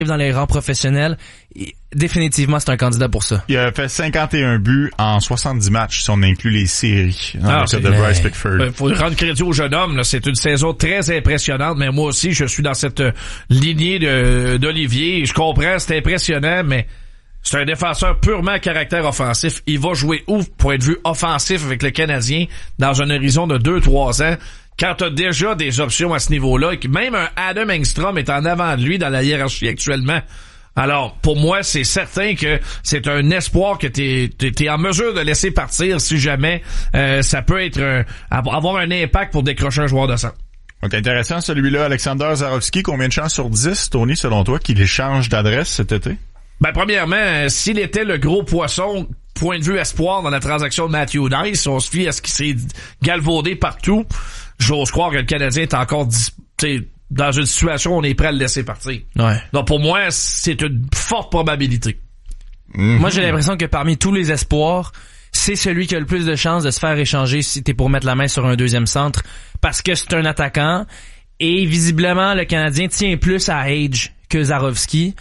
dans les rangs professionnels, définitivement, c'est un candidat pour ça. Il a fait 51 buts en 70 matchs si on inclut les séries dans le cas de Bryce Pickford. Faut rendre crédit au jeune homme, là. C'est une saison très impressionnante, mais moi aussi, je suis dans cette lignée d'Olivier. Je comprends, c'est impressionnant, mais c'est un défenseur purement à caractère offensif. Il va jouer où, point de vue offensif avec le Canadien, dans un horizon de 2-3 ans? Quand t'as déjà des options à ce niveau-là, et que même un Adam Engstrom est en avant de lui dans la hiérarchie actuellement. Alors, pour moi, c'est certain que c'est un espoir que t'es en mesure de laisser partir si jamais ça peut être avoir un impact pour décrocher un joueur de centre. Donc, intéressant celui-là, Alexander Zarovski. Combien de chances sur 10, Tony, selon toi, qu'il échange d'adresse cet été? Ben, premièrement, s'il était le gros poisson, point de vue espoir dans la transaction de Matthew Nice, on se fie à ce qui s'est galvaudé partout. J'ose croire que le Canadien est encore dans une situation où on est prêt à le laisser partir. Ouais. Donc pour moi, c'est une forte probabilité. Moi, j'ai l'impression que parmi tous les espoirs, c'est celui qui a le plus de chances de se faire échanger si t'es pour mettre la main sur un deuxième centre, parce que c'est un attaquant et visiblement le Canadien tient plus à Age que Zarovski.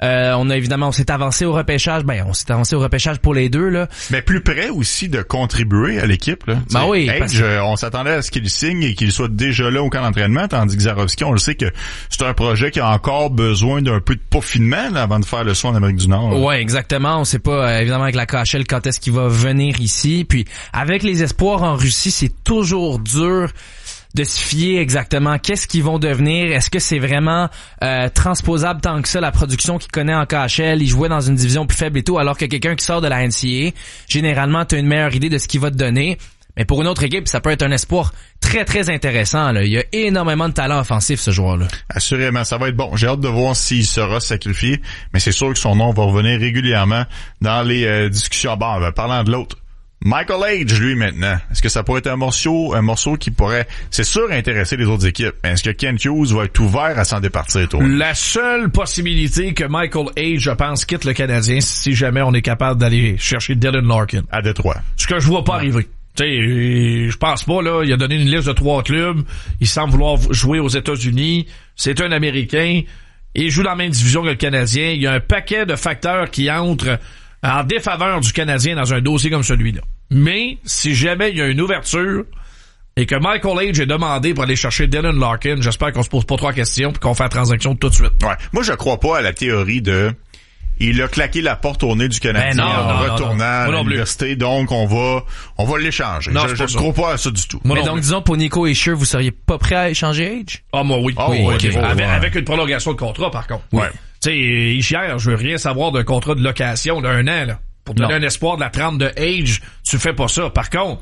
On s'est avancé au repêchage. On s'est avancé au repêchage pour les deux, là. Mais plus près aussi de contribuer à l'équipe, là. Ben oui. Age, on s'attendait à ce qu'il signe et qu'il soit déjà là au camp d'entraînement, tandis que Zarovski, on le sait que c'est un projet qui a encore besoin d'un peu de peaufinement, là, avant de faire le saut en Amérique du Nord. Ouais, exactement. On sait pas, évidemment, avec la KHL, quand est-ce qu'il va venir ici. Puis, avec les espoirs en Russie, c'est toujours dur de se fier exactement qu'est-ce qu'ils vont devenir. Est-ce que c'est vraiment transposable tant que ça, la production qu'il connaît en KHL? Il jouait dans une division plus faible et tout, alors que quelqu'un qui sort de la NCAA, généralement, t'as une meilleure idée de ce qu'il va te donner. Mais pour une autre équipe, ça peut être un espoir très, très intéressant, là. Il y a énormément de talent offensif, ce joueur-là. Assurément, ça va être bon. J'ai hâte de voir s'il sera sacrifié, mais c'est sûr que son nom va revenir régulièrement dans les discussions. Bon, parlant de l'autre, Michael Age, lui, maintenant. Est-ce que ça pourrait être un morceau qui pourrait, c'est sûr, intéresser les autres équipes, mais est-ce que Kent Hughes va être ouvert à s'en départir, toi? La seule possibilité que Michael Age, je pense, quitte le Canadien, si jamais on est capable d'aller chercher Dylan Larkin. À Détroit. Ce que je vois pas arriver. Tu sais, je pense pas, là. Il a donné une liste de 3 clubs. Il semble vouloir jouer aux États-Unis. C'est un Américain. Il joue dans la même division que le Canadien. Il y a un paquet de facteurs qui entrent en défaveur du Canadien dans un dossier comme celui-là. Mais, si jamais il y a une ouverture et que Michael Age est demandé pour aller chercher Dylan Larkin, j'espère qu'on se pose pas 3 questions puis qu'on fait la transaction tout de suite. Ouais. Moi, je crois pas à la théorie de il a claqué la porte au nez du Canadien en retournant à l'université, donc on va l'échanger. Non, je crois pas à ça du tout. Mais donc, disons, pour Nico Hischier, vous seriez pas prêt à échanger Age? Ah, moi, oui. Oh, oui, okay. Avec une prolongation de contrat, par contre. Ouais. Tu sais, Hischier, je veux rien savoir d'un contrat de location d'un an, là. Pour te donner un espoir de la trempe de Age, tu fais pas ça. Par contre,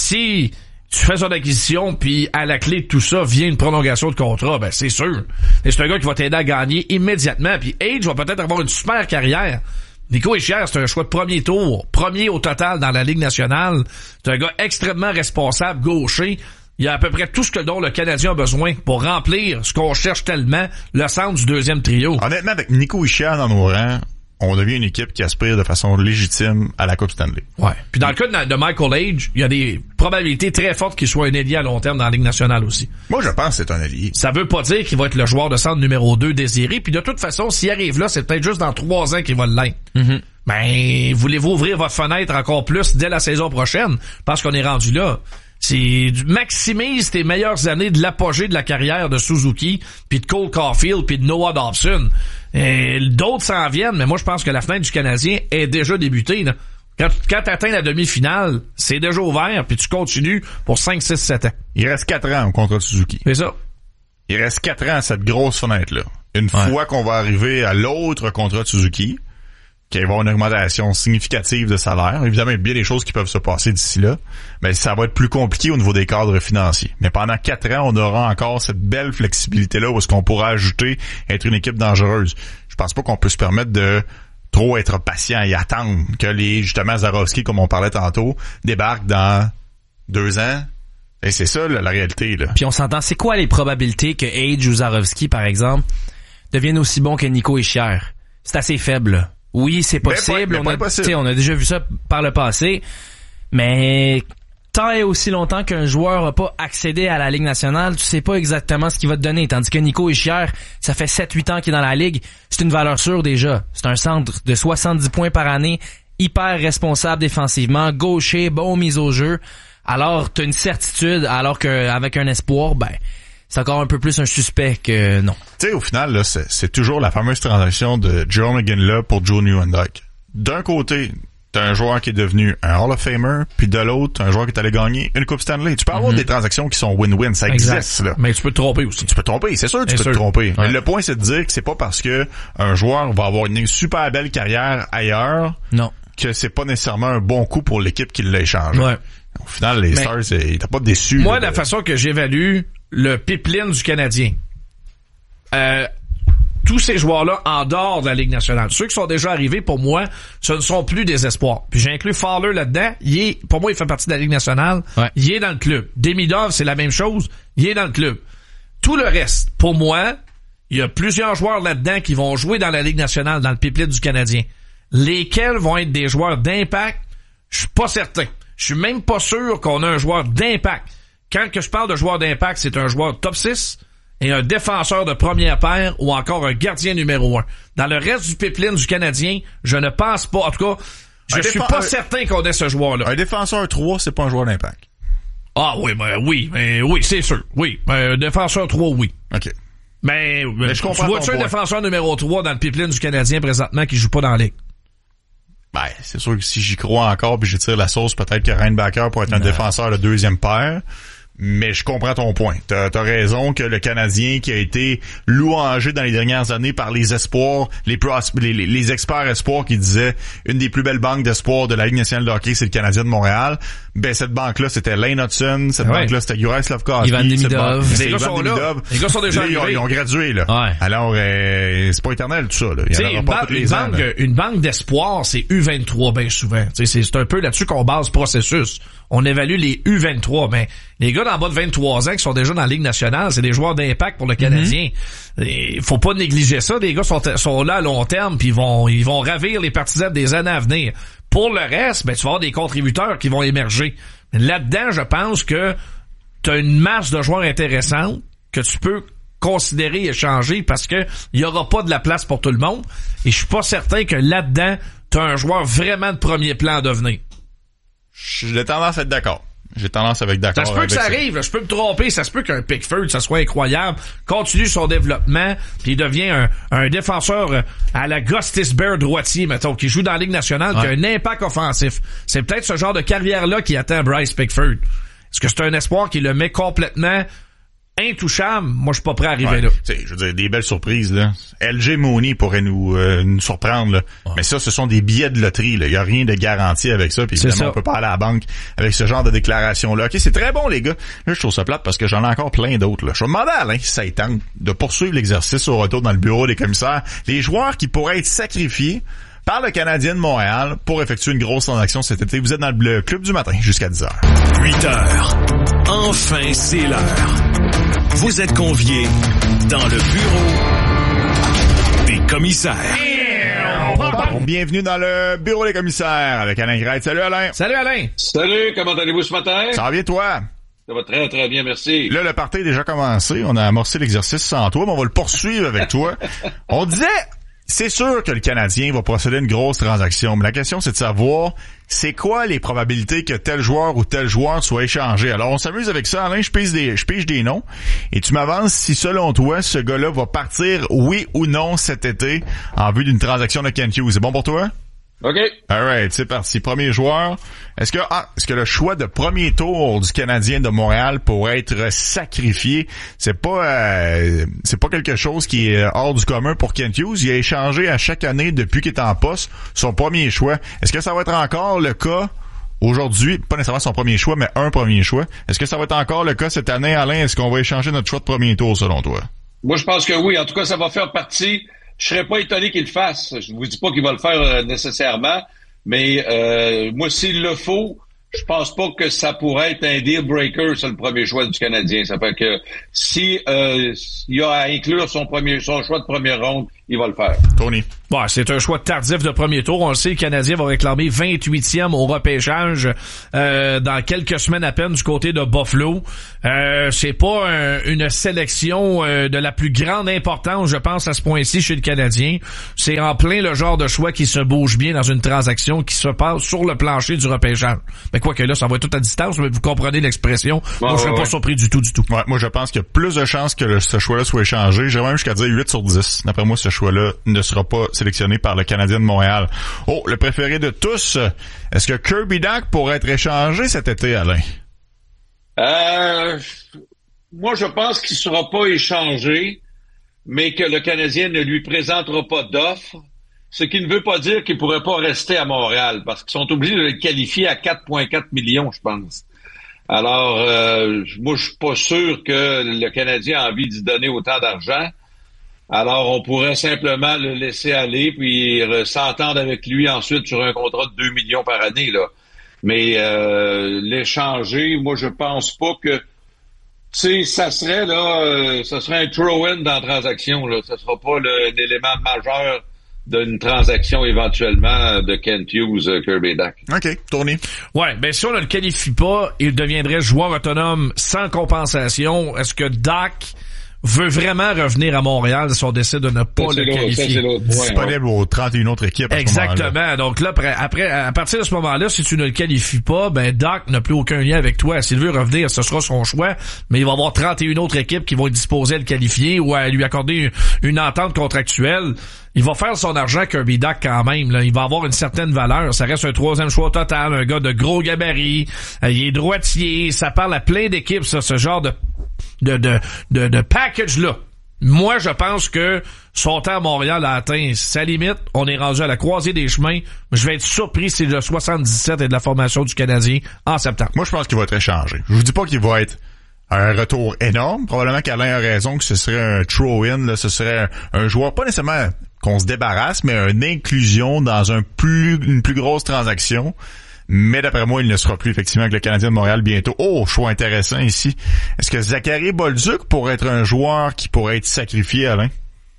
si tu fais son acquisition, puis à la clé de tout ça vient une prolongation de contrat, ben c'est sûr. Et c'est un gars qui va t'aider à gagner immédiatement. Puis Age va peut-être avoir une super carrière. Nico Hischier, c'est un choix de premier tour. Premier au total dans la Ligue nationale. C'est un gars extrêmement responsable, gaucher. Il y a à peu près tout ce dont le Canadien a besoin pour remplir ce qu'on cherche tellement, le centre du deuxième trio. Honnêtement, avec Nico Hischier dans nos rangs, on devient une équipe qui aspire de façon légitime à la Coupe Stanley. Ouais. Puis dans le cas de Michael Age, il y a des probabilités très fortes qu'il soit un ailier à long terme dans la Ligue nationale aussi. Moi, je pense que c'est un ailier. Ça veut pas dire qu'il va être le joueur de centre numéro 2 désiré. Puis de toute façon, s'il arrive là, c'est peut-être juste dans 3 ans qu'il va l'être. Mm-hmm. Ben, voulez-vous ouvrir votre fenêtre encore plus dès la saison prochaine? Parce qu'on est rendu là. C'est maximise tes meilleures années de l'apogée de la carrière de Suzuki, puis de Cole Caulfield, puis de Noah Dobson. D'autres s'en viennent, mais moi je pense que la fenêtre du Canadien est déjà débutée. Là. Quand t'atteins la demi-finale, c'est déjà ouvert, puis tu continues pour 5, 6, 7 ans. Il reste 4 ans au contrat de Suzuki. C'est ça. Il reste 4 ans à cette grosse fenêtre-là. Une fois qu'on va arriver à l'autre contrat de Suzuki, qu'il va y avoir une augmentation significative de salaire. Évidemment, il y a bien des choses qui peuvent se passer d'ici là, mais ça va être plus compliqué au niveau des cadres financiers. Mais pendant 4 ans, on aura encore cette belle flexibilité-là où est-ce qu'on pourra ajouter être une équipe dangereuse. Je pense pas qu'on peut se permettre de trop être patient et attendre que justement, Zarovski, comme on parlait tantôt, débarquent dans 2 ans. Et c'est ça, la réalité, là. Puis on s'entend, c'est quoi les probabilités que Age ou Zarovski, par exemple, deviennent aussi bons que Nico Hischier? C'est assez faible, là. Oui, c'est possible. On a déjà vu ça par le passé. Mais tant et aussi longtemps qu'un joueur n'a pas accédé à la Ligue nationale, tu sais pas exactement ce qu'il va te donner. Tandis que Nico Hischier, ça fait 7-8 ans qu'il est dans la Ligue, c'est une valeur sûre déjà. C'est un centre de 70 points par année, hyper responsable défensivement, gaucher, bon mise au jeu. Alors, t'as une certitude, alors qu'avec un espoir, ben, c'est encore un peu plus un suspect que non. Tu sais, au final, là, c'est toujours la fameuse transaction de Jarome Iginla pour Joe Nieuwendyk. D'un côté, t'as un joueur qui est devenu un Hall of Famer, puis de l'autre, un joueur qui est allé gagner une Coupe Stanley. Tu peux avoir des transactions qui sont win-win, ça existe, là. Mais tu peux te tromper aussi. Tu peux te tromper, c'est sûr que tu peux te tromper. Ouais. Mais le point, c'est de dire que c'est pas parce que un joueur va avoir une super belle carrière ailleurs, non, que c'est pas nécessairement un bon coup pour l'équipe qui l'a échangé. Ouais. Au final, les Stars, t'as pas déçu. Moi, la façon que j'évalue le pipeline du Canadien, tous ces joueurs-là en dehors de la Ligue nationale, ceux qui sont déjà arrivés, pour moi, ce ne sont plus des espoirs. Puis j'ai inclus Fowler là-dedans. Pour moi, il fait partie de la Ligue nationale. Ouais. Il est dans le club. Demidov, c'est la même chose. Il est dans le club. Tout le reste, pour moi, il y a plusieurs joueurs là-dedans qui vont jouer dans la Ligue nationale, dans le pipeline du Canadien. Lesquels vont être des joueurs d'impact? Je suis pas certain. Je suis même pas sûr qu'on a un joueur d'impact. Quand que je parle de joueur d'impact, c'est un joueur top 6 et un défenseur de première paire ou encore un gardien numéro 1. Dans le reste du pipeline du Canadien, je ne pense pas. En tout cas, je suis pas certain qu'on ait ce joueur-là. Un défenseur 3, c'est pas un joueur d'impact. Ah oui, oui, c'est sûr. Oui, un défenseur 3, oui. OK. Mais je comprends. Tu vois-tu un défenseur numéro 3 dans le pipeline du Canadien présentement qui joue pas dans la Ligue? Ben, c'est sûr que si j'y crois encore puis je tire la sauce, peut-être que Reinbacker pourrait être un défenseur de deuxième paire. Mais je comprends ton point. T'as raison que le Canadien qui a été louangé dans les dernières années par les espoirs, les experts espoirs qui disaient une des plus belles banques d'espoirs de la Ligue nationale de hockey, c'est le Canadien de Montréal. Ben, cette banque-là, c'était Lane Hudson, cette banque-là, c'était Juraj Slafkovský, Ivan Demidov. Les gars sont là. Les gars sont déjà arrivés. Ils ont gradué, là. Ouais. Alors, c'est pas éternel, tout ça, là. Il y en aura pas tous les ans, une banque d'espoir, c'est U23, bien souvent. C'est un peu là-dessus qu'on base le processus. On évalue les U23, mais les gars d'en bas de 23 ans qui sont déjà dans la Ligue nationale, c'est des joueurs d'impact pour le Canadien. Il faut pas négliger ça. Les gars sont là à long terme, puis ils vont ravir les partisans des années à venir. Pour le reste, ben tu vas avoir des contributeurs qui vont émerger. Là-dedans, je pense que tu as une masse de joueurs intéressants que tu peux considérer échanger parce que il y aura pas de la place pour tout le monde. Et je suis pas certain que là-dedans, tu as un joueur vraiment de premier plan à devenir. J'ai tendance à être d'accord. J'ai tendance à être d'accord. Ça se peut que ça arrive, là, je peux me tromper, ça se peut qu'un Pickford, ça soit incroyable, continue son développement, puis il devient un défenseur à la Gustis Bear droitier, mettons, qui joue dans la Ligue nationale, qui a un impact offensif. C'est peut-être ce genre de carrière-là qui attend Bryce Pickford. Est-ce que c'est un espoir qui le met complètement intouchable? Moi, je suis pas prêt à arriver là. Je veux dire, des belles surprises, là. LG Mooney pourrait nous surprendre, là. Ouais. Mais ça, ce sont des billets de loterie, là. Il y a rien de garanti avec ça. Puis évidemment, on peut pas aller à la banque avec ce genre de déclaration-là. OK, c'est très bon, les gars. Là, je trouve ça plate parce que j'en ai encore plein d'autres, là. Je vais demander à Alain si ça tente de poursuivre l'exercice au retour dans le bureau des commissaires. Les joueurs qui pourraient être sacrifiés par le Canadien de Montréal pour effectuer une grosse transaction cet été. Vous êtes dans le club du matin jusqu'à 10h. 8h. Enfin, c'est l'heure. Vous êtes conviés dans le bureau des commissaires. Bienvenue dans le bureau des commissaires avec Alain Greit. Salut Alain. Salut Alain. Salut, comment allez-vous ce matin? Ça va bien toi? Ça va très très bien, merci. Là, le party est déjà commencé. On a amorcé l'exercice sans toi, mais on va le poursuivre avec toi. On disait, c'est sûr que le Canadien va procéder à une grosse transaction, mais la question c'est de savoir c'est quoi les probabilités que tel joueur ou tel joueur soit échangé. Alors on s'amuse avec ça, Alain, je pige des noms et tu m'avances si selon toi ce gars-là va partir oui ou non cet été en vue d'une transaction de Kent Hughes. C'est bon pour toi? OK. Alright, c'est parti. Premier joueur. Est-ce que le choix de premier tour du Canadien de Montréal pourrait être sacrifié? C'est pas quelque chose qui est hors du commun pour Kent Hughes. Il a échangé à chaque année depuis qu'il est en poste son premier choix. Est-ce que ça va être encore le cas aujourd'hui? Pas nécessairement son premier choix, mais un premier choix. Est-ce que ça va être encore le cas cette année, Alain? Est-ce qu'on va échanger notre choix de premier tour selon toi? Moi, je pense que oui. En tout cas, ça va faire partie. Je serais pas étonné qu'il le fasse. Je vous dis pas qu'il va le faire nécessairement, mais moi, s'il le faut, je pense pas que ça pourrait être un deal breaker sur le premier choix du Canadien. Ça fait que si il y a à inclure son choix de première ronde, il va le faire. Tony. Bon, c'est un choix tardif de premier tour. On le sait, le Canadien va réclamer 28e au repêchage dans quelques semaines à peine du côté de Buffalo. C'est pas une sélection de la plus grande importance, je pense, à ce point-ci chez le Canadien. C'est en plein le genre de choix qui se bouge bien dans une transaction qui se passe sur le plancher du repêchage. Mais quoi que là, ça va être tout à distance, mais vous comprenez l'expression. Moi, je serais pas surpris du tout. Ouais, moi, je pense qu'il y a plus de chances que ce choix-là soit échangé. J'irais même jusqu'à dire 8 sur 10. D'après moi, ce choix-là ne sera pas sélectionné par le Canadien de Montréal. Oh, le préféré de tous. Est-ce que Kirby Dach pourrait être échangé cet été, Alain? Moi, je pense qu'il sera pas échangé, mais que le Canadien ne lui présentera pas d'offre. Ce qui ne veut pas dire qu'il pourrait pas rester à Montréal, parce qu'ils sont obligés de le qualifier à 4,4 millions, je pense. Alors, moi, je suis pas sûr que le Canadien a envie d'y donner autant d'argent. Alors, on pourrait simplement le laisser aller, puis s'entendre avec lui ensuite sur un contrat de 2 millions par année, là. Mais l'échanger, moi, je pense pas que... Tu sais, ça serait un throw-in dans la transaction, là. Ça sera pas l'élément majeur d'une transaction éventuellement de Kent Hughes, Kirby Dach. OK, Tony. Ouais, ben si on ne le qualifie pas, il deviendrait joueur autonome sans compensation. Est-ce que Dach veut vraiment revenir à Montréal si on décide de ne pas le qualifier? Disponible aux 31 autres équipes. Exactement. Donc là, après, à partir de ce moment-là, si tu ne le qualifies pas, ben Dach n'a plus aucun lien avec toi. S'il veut revenir, ce sera son choix, mais il va y avoir 31 autres équipes qui vont être disposées à le qualifier ou à lui accorder une entente contractuelle. Il va faire son argent Kirby Dach quand même. Là. Il va avoir une certaine valeur. Ça reste un troisième choix total, un gars de gros gabarit. Il est droitier. Ça parle à plein d'équipes, ça, ce genre de package-là. Moi, je pense que son temps à Montréal a atteint sa limite. On est rendu à la croisée des chemins. Je vais être surpris si le 77 est de la formation du Canadien en septembre. Moi, je pense qu'il va être échangé. Je vous dis pas qu'il va être un retour énorme. Probablement qu'Alain a raison que ce serait un throw-in. Là, ce serait un joueur, pas nécessairement qu'on se débarrasse, mais une inclusion dans une plus grosse transaction. Mais d'après moi, il ne sera plus effectivement avec le Canadien de Montréal bientôt. Oh, choix intéressant ici. Est-ce que Zachary Bolduc pourrait être un joueur qui pourrait être sacrifié, Alain?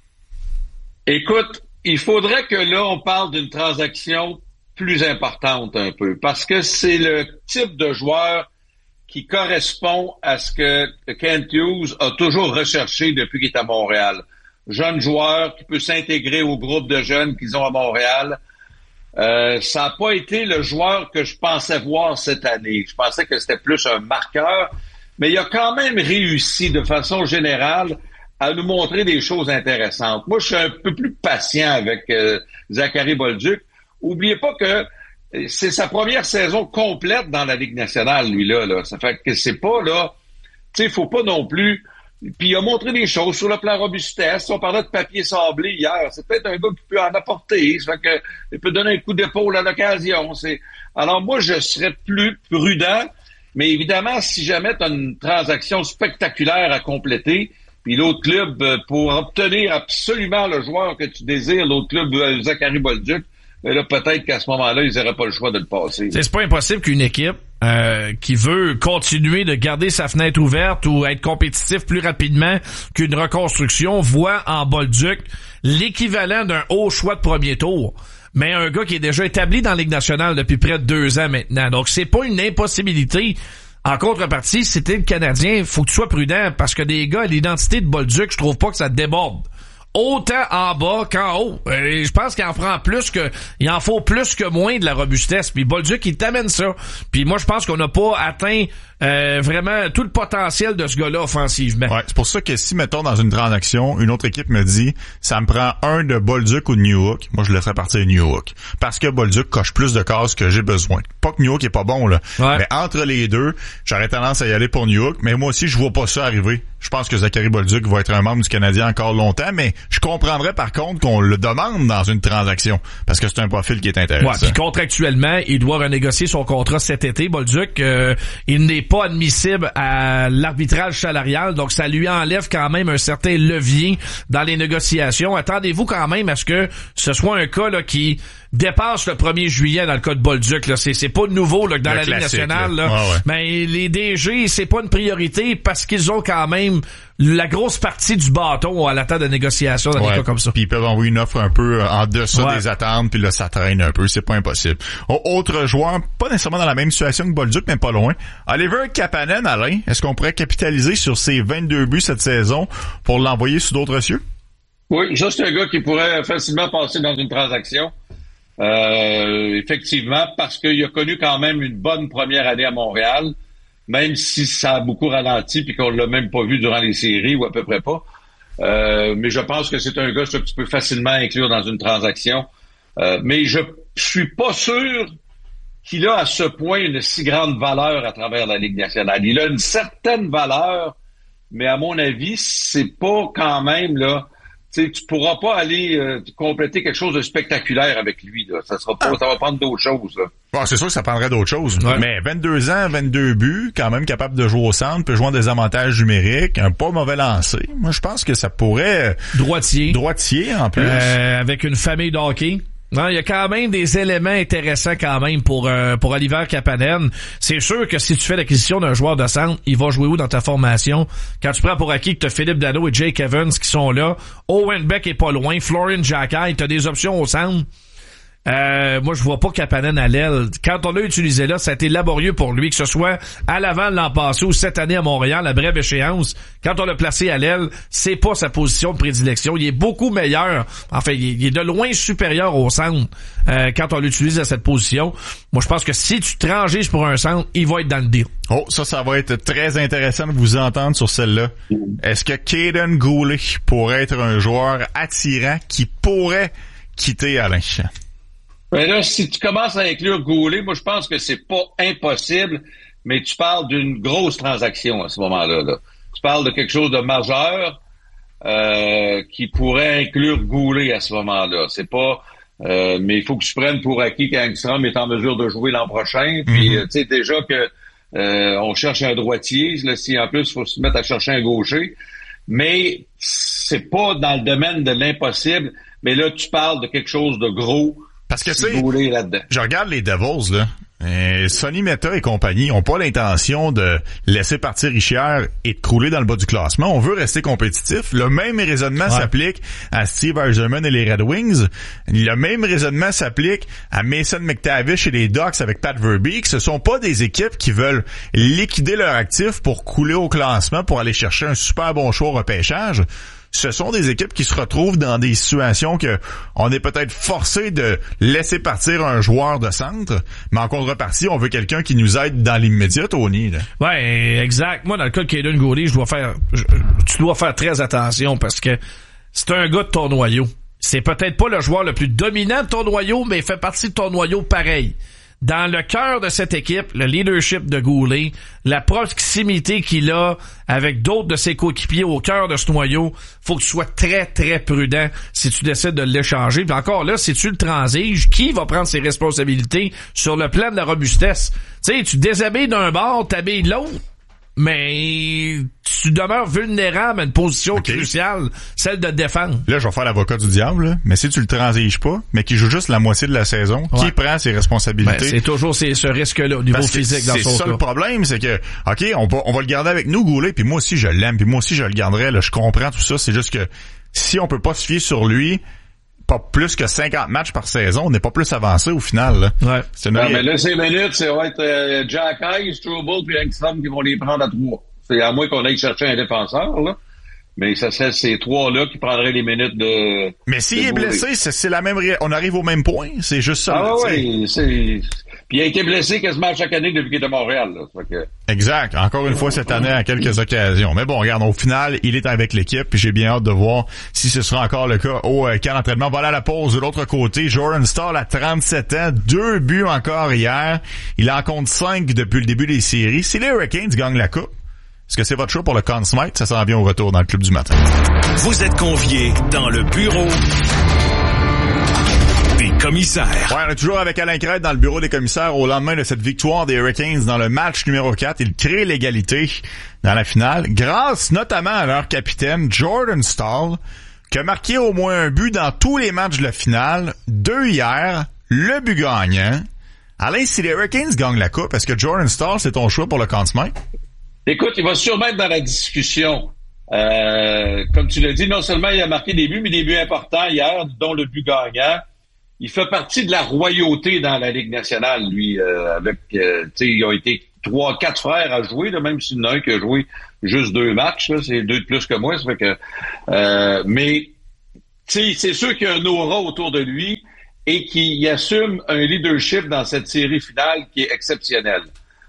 Écoute, il faudrait que là, on parle d'une transaction plus importante un peu, parce que c'est le type de joueur qui correspond à ce que Kent Hughes a toujours recherché depuis qu'il est à Montréal. Jeune joueur qui peut s'intégrer au groupe de jeunes qu'ils ont à Montréal. Ça n'a pas été le joueur que je pensais voir cette année. Je pensais que c'était plus un marqueur, mais il a quand même réussi de façon générale à nous montrer des choses intéressantes. Moi, je suis un peu plus patient avec Zachary Bolduc. Oubliez pas que c'est sa première saison complète dans la Ligue nationale, lui-là. Ça fait que c'est pas, là... Tu sais, il faut pas non plus... Puis il a montré des choses sur le plan robustesse. On parlait de papier sablé hier. C'est peut-être un gars qui peut en apporter. Ça fait que il peut donner un coup d'épaule à l'occasion. Alors moi, je serais plus prudent. Mais évidemment, si jamais tu as une transaction spectaculaire à compléter, puis l'autre club, pour obtenir absolument le joueur que tu désires, l'autre club, Zachary Bolduc, mais là, peut-être qu'à ce moment-là, ils n'auraient pas le choix de le passer. C'est pas impossible qu'une équipe qui veut continuer de garder sa fenêtre ouverte ou être compétitif plus rapidement qu'une reconstruction voit en Bolduc l'équivalent d'un haut choix de premier tour. Mais un gars qui est déjà établi dans la Ligue nationale depuis près de 2 ans maintenant. Donc, c'est pas une impossibilité. En contrepartie, si t'es le Canadien, faut que tu sois prudent parce que des gars, l'identité de Bolduc, je trouve pas que ça déborde. Autant en bas qu'en haut. Je pense qu'il en faut plus que moins de la robustesse. Puis Bolduc, il t'amène ça. Puis moi, je pense qu'on n'a pas atteint vraiment tout le potentiel de ce gars-là offensivement. Ouais, c'est pour ça que si, mettons, dans une transaction, une autre équipe me dit ça me prend un de Bolduc ou de Newhook, moi je laisserais partir Newhook. Parce que Bolduc coche plus de cases que j'ai besoin. Pas que Newhook est pas bon, là. Ouais. Mais entre les deux, j'aurais tendance à y aller pour Newhook, mais moi aussi, je vois pas ça arriver. Je pense que Zachary Bolduc va être un membre du Canadien encore longtemps, mais je comprendrais par contre qu'on le demande dans une transaction, parce que c'est un profil qui est intéressant. Ouais, puis contractuellement, il doit renégocier son contrat cet été, Bolduc. Il n'est pas admissible à l'arbitrage salarial, donc ça lui enlève quand même un certain levier dans les négociations. Attendez-vous quand même à ce que ce soit un cas là qui dépasse le 1er juillet dans le cas de Bolduc. Là. C'est pas de nouveau là, que dans la Ligue nationale. Là. Ouais. Mais les DG, c'est pas une priorité parce qu'ils ont quand même même la grosse partie du bâton à la table de négociation dans des cas comme ça. Puis ils peuvent envoyer une offre un peu en deçà des attentes, puis là, ça traîne un peu. C'est pas impossible. Autre joueur, pas nécessairement dans la même situation que Bolduc, mais pas loin. Oliver Kapanen, Alain, est-ce qu'on pourrait capitaliser sur ses 22 buts cette saison pour l'envoyer sous d'autres cieux? Oui, ça, c'est un gars qui pourrait facilement passer dans une transaction. Effectivement, parce qu'il a connu quand même une bonne première année à Montréal, même si ça a beaucoup ralenti puis qu'on l'a même pas vu durant les séries ou à peu près pas. Mais je pense que c'est un gars que tu peux facilement inclure dans une transaction. Mais je suis pas sûr qu'il a à ce point une si grande valeur à travers la Ligue nationale. Il a une certaine valeur, mais à mon avis, c'est pas quand même là. Tu pourras pas aller compléter quelque chose de spectaculaire avec lui. Là. Ça va prendre d'autres choses. Là. Bon, c'est sûr que ça prendrait d'autres choses. Ouais. Mais 22 ans, 22 buts, quand même capable de jouer au centre, peut jouer en désavantage numérique, un pas mauvais lancé. Moi, je pense que ça pourrait... Droitier en plus. Avec une famille de hockey. Non, il y a quand même des éléments intéressants quand même pour Oliver Kapanen. C'est sûr que si tu fais l'acquisition d'un joueur de centre, il va jouer où dans ta formation? Quand tu prends pour acquis que tu as Philippe Danault et Jake Evans qui sont là, Owen Beck est pas loin, Florian Xhekaj, tu as des options au centre. Moi, je vois pas Kapanen à l'aile. Quand on l'a utilisé là, ça a été laborieux pour lui, que ce soit à l'avant l'an passé ou cette année à Montréal, à brève échéance. Quand on l'a placé à l'aile, c'est pas sa position de prédilection. Il est beaucoup meilleur. Enfin, il est de loin supérieur au centre quand on l'utilise à cette position. Moi, je pense que si tu transiges pour un centre, il va être dans le deal. Oh, ça va être très intéressant de vous entendre sur celle-là. Est-ce que Kaiden Guhle pourrait être un joueur attirant qui pourrait quitter Alain? Ben là, si tu commences à inclure Goulet, moi je pense que c'est pas impossible, mais tu parles d'une grosse transaction à ce moment-là. Là. Tu parles de quelque chose de majeur qui pourrait inclure Goulet à ce moment-là. C'est pas, mais il faut que tu prennes pour acquis qu'Angstrom est en mesure de jouer l'an prochain. Puis tu sais déjà que on cherche un droitier. Là, si en plus il faut se mettre à chercher un gaucher, mais c'est pas dans le domaine de l'impossible. Mais là, tu parles de quelque chose de gros. Parce que, tu sais, je regarde les Devils, là. Sonny Mehta et compagnie ont pas l'intention de laisser partir Richard et de crouler dans le bas du classement. On veut rester compétitif. Le même raisonnement s'applique à Steve Yzerman et les Red Wings. Le même raisonnement s'applique à Mason McTavish et les Ducks avec Pat Verbeek. Ce sont pas des équipes qui veulent liquider leur actif pour couler au classement pour aller chercher un super bon choix au repêchage. Ce sont des équipes qui se retrouvent dans des situations que on est peut-être forcé de laisser partir un joueur de centre, mais en contrepartie, on veut quelqu'un qui nous aide dans l'immédiat, Tony. Là. Ouais, exact. Moi, dans le cas de Kaiden Guhle, tu dois faire très attention parce que c'est un gars de ton noyau. C'est peut-être pas le joueur le plus dominant de ton noyau, mais il fait partie de ton noyau pareil. Dans le cœur de cette équipe, le leadership de Goulet, la proximité qu'il a avec d'autres de ses coéquipiers au cœur de ce noyau, faut que tu sois très, très prudent si tu décides de l'échanger. Puis encore là, si tu le transiges, qui va prendre ses responsabilités sur le plan de la robustesse? Tu sais, tu déshabilles d'un bord, t'habilles de l'autre, mais tu demeures vulnérable à une position cruciale, celle de défendre. Là, je vais faire l'avocat du diable, là. Mais si tu le transiges pas, mais qu'il joue juste la moitié de la saison, qui prend ses responsabilités? Ben, c'est toujours ce risque-là au niveau physique dans son cas. C'est ça le problème, c'est que, OK, on va le garder avec nous, Goulet, puis moi aussi je l'aime, puis moi aussi je le garderai, là, je comprends tout ça, c'est juste que si on peut pas se fier sur lui, pas plus que 50 matchs par saison, on n'est pas plus avancé au final. Là. Ouais. Mais là, ces minutes, ça va être Xhekaj, Struble puis Angstrom qui vont les prendre à 3. C'est à moins qu'on aille chercher un défenseur, là. Mais ça serait ces 3-là qui prendraient les minutes de... Mais s'il est blessé, c'est la même... On arrive au même point. C'est juste ça. Ah oui, Puis il a été blessé quasiment à chaque année depuis qu'il est à Montréal. Là. Que... Exact. Encore une fois cette année à quelques occasions. Mais bon, regarde, au final, il est avec l'équipe. Puis j'ai bien hâte de voir si ce sera encore le cas au camp d'entraînement. Voilà à la pause. De l'autre côté, Jordan Staal à 37 ans. 2 buts encore hier. Il en compte 5 depuis le début des séries. Si les Hurricanes gagnent la coupe, est-ce que c'est votre choix pour le Conn Smythe? Ça s'en vient au retour dans le Club du matin. Vous êtes conviés dans le bureau des commissaires. Ouais, on est toujours avec Alain Crête dans le bureau des commissaires au lendemain de cette victoire des Hurricanes dans le match numéro 4. Ils créent l'égalité dans la finale grâce notamment à leur capitaine Jordan Staal qui a marqué au moins un but dans tous les matchs de la finale. 2 hier, le but gagnant. Alain, si les Hurricanes gagnent la coupe, est-ce que Jordan Staal, c'est ton choix pour le Conn Smythe? Écoute, il va sûrement être dans la discussion. Comme tu l'as dit, non seulement il a marqué des buts, mais des buts importants hier, dont le but gagnant. Il fait partie de la royauté dans la Ligue nationale, lui, ils ont été 3-4 frères à jouer, là, même s'il y en a un qui a joué juste 2 matchs, là, c'est 2 de plus que moi, ça fait que, mais, c'est sûr qu'il y a un aura autour de lui et qu'il assume un leadership dans cette série finale qui est exceptionnel.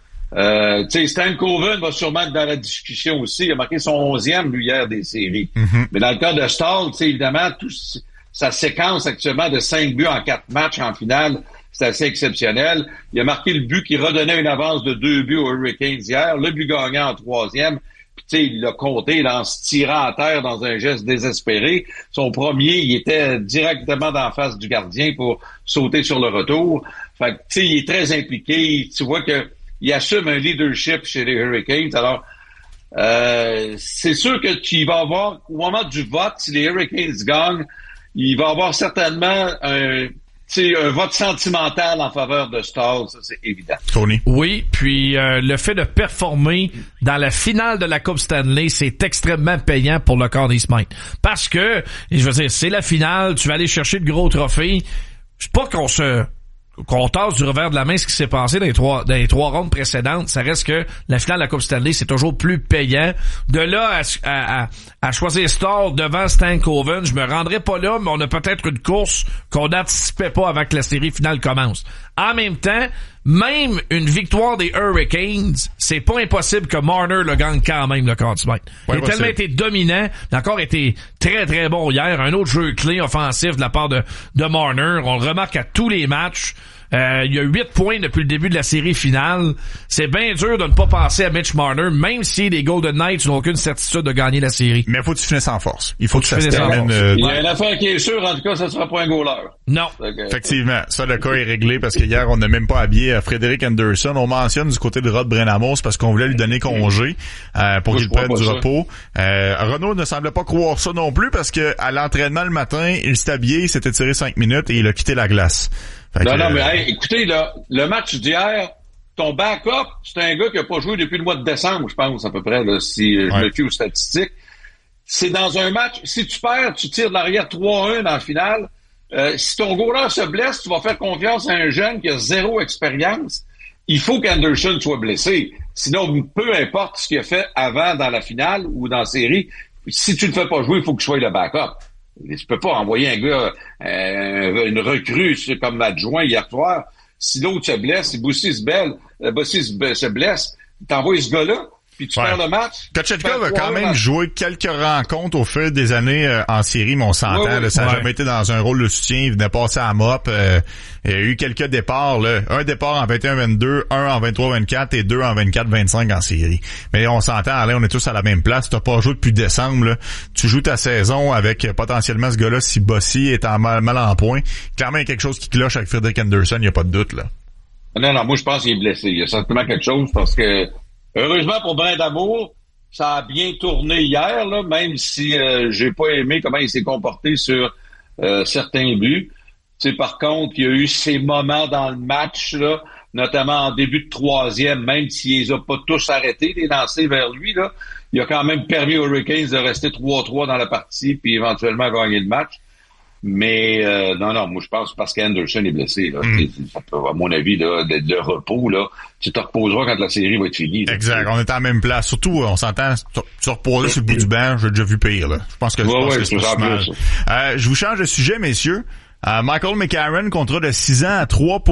Stan Coven va sûrement être dans la discussion aussi. Il a marqué son 11e, lui, hier, des séries. Mm-hmm. Mais dans le cas de Stahl, évidemment, sa séquence actuellement de 5 buts en 4 matchs en finale, c'est assez exceptionnel. Il a marqué le but qui redonnait une avance de 2 buts aux Hurricanes hier, le but gagnant en 3e. Puis il l'a compté en se tirant à terre dans un geste désespéré. Son premier, il était directement d'en face du gardien pour sauter sur le retour. Fait que, il est très impliqué. Tu vois que il assume un leadership chez les Hurricanes. Alors, c'est sûr que tu vas avoir, au moment du vote, si les Hurricanes gagnent, il va y avoir certainement un vote sentimental en faveur de Stahl, ça c'est évident. Tony. Oui, puis le fait de performer dans la finale de la Coupe Stanley, c'est extrêmement payant pour le Conn Smythe. Parce que, je veux dire, c'est la finale, tu vas aller chercher de gros trophées. C'est pas qu'on tasse du revers de la main ce qui s'est passé dans les trois rondes précédentes. Ça reste que la finale de la Coupe Stanley, c'est toujours plus payant. De là à choisir Stahl devant Stan Coven, je me rendrai pas là, mais on a peut-être une course qu'on n'anticipait pas avant que la série finale commence. En même temps, même une victoire des Hurricanes, c'est pas impossible que Marner le gagne quand même, le Conn Smythe. Il a tellement été dominant, il a encore été très très bon hier. Un autre jeu clé offensif de la part de Marner. On le remarque à tous les matchs. Il y a 8 points depuis le début de la série finale. C'est bien dur de ne pas penser à Mitch Marner, même si les Golden Knights n'ont aucune certitude de gagner la série. Mais faut que tu finisses en force. Il faut que ça se termine. Il y a une affaire qui est sûre, en tout cas, ça sera pas un goaler. Non. Effectivement, ça, le cas est réglé parce que hier, on n'a même pas habillé Frédéric Anderson. On mentionne du côté de Rod Brennamos parce qu'on voulait lui donner congé pour qu'il prenne du repos. Renaud ne semblait pas croire ça non plus parce que à l'entraînement le matin, il s'est habillé, il s'était tiré 5 minutes et il a quitté la glace. Non, mais hey, écoutez, là, le match d'hier, ton backup, c'est un gars qui a pas joué depuis le mois de décembre, je pense, à peu près, là, si je me fie aux statistiques. C'est dans un match, si tu perds, tu tires de l'arrière 3-1 dans la finale. Si ton goaler se blesse, tu vas faire confiance à un jeune qui a 0 expérience. Il faut qu'Anderson soit blessé. Sinon, peu importe ce qu'il a fait avant dans la finale ou dans la série, si tu le fais pas jouer, il faut que tu sois le backup. Tu peux pas envoyer un gars, une recrue comme adjoint hier soir. Si l'autre se blesse, si Bossy se blesse, t'envoies ce gars-là, puis tu perds le match. Kochetkov a quand même joué quelques rencontres au fil des années en série, mais on s'entend, là, ça n'a jamais été dans un rôle de soutien. Il venait passer à mop. Il y a eu quelques départs, là. Un départ en 21-22, un en 23-24 et 2 en 24-25 en série. Mais on s'entend, Alain, on est tous à la même place. T'as pas joué depuis décembre, là. Tu joues ta saison avec potentiellement ce gars-là si Bossy est mal en point. Clairement, il y a quelque chose qui cloche avec Frédéric Anderson, il n'y a pas de doute, là. Non, moi je pense qu'il est blessé. Il y a certainement quelque chose parce que heureusement pour Brindamour, ça a bien tourné hier, là, même si j'ai pas aimé comment il s'est comporté sur certains buts. Tu sais, par contre, il y a eu ces moments dans le match, là, notamment en début de 3e, même s'il les a pas tous arrêtés, les lancer vers lui, là, il a quand même permis aux Hurricanes de rester 3-3 dans la partie, puis éventuellement gagner le match. Mais non, moi je pense parce qu'Anderson est blessé. Là, à mon avis, là, le repos, là, tu te reposeras quand la série va être finie. Là, exact, on est à la même place. Surtout, on s'entend, se reposer sur le bout du banc, j'ai déjà vu pire. Là. Je pense que c'est pas mal. Je vous change de sujet, messieurs. Michael McCarron, contrat de 6 ans à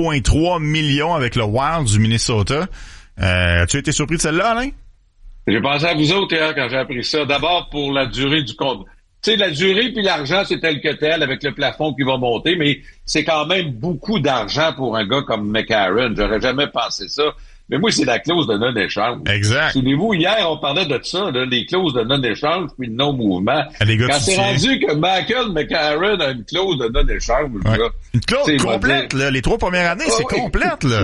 3,3 millions avec le Wild du Minnesota. As-tu été surpris de celle-là, Alain? J'ai pensé à vous autres hier quand j'ai appris ça. D'abord pour la durée du contrat. Tu sais, la durée puis l'argent, c'est tel que tel avec le plafond qui va monter, mais c'est quand même beaucoup d'argent pour un gars comme McCarron. J'aurais jamais pensé ça. Mais moi, c'est la clause de non-échange. Exact. Souvenez-vous, hier, on parlait de ça, là, les clauses de non-échange puis de non-mouvement. Quand c'est rendu que Michael McCarron a une clause de non-échange, une clause complète, là. Les 3 premières années, c'est complète, là.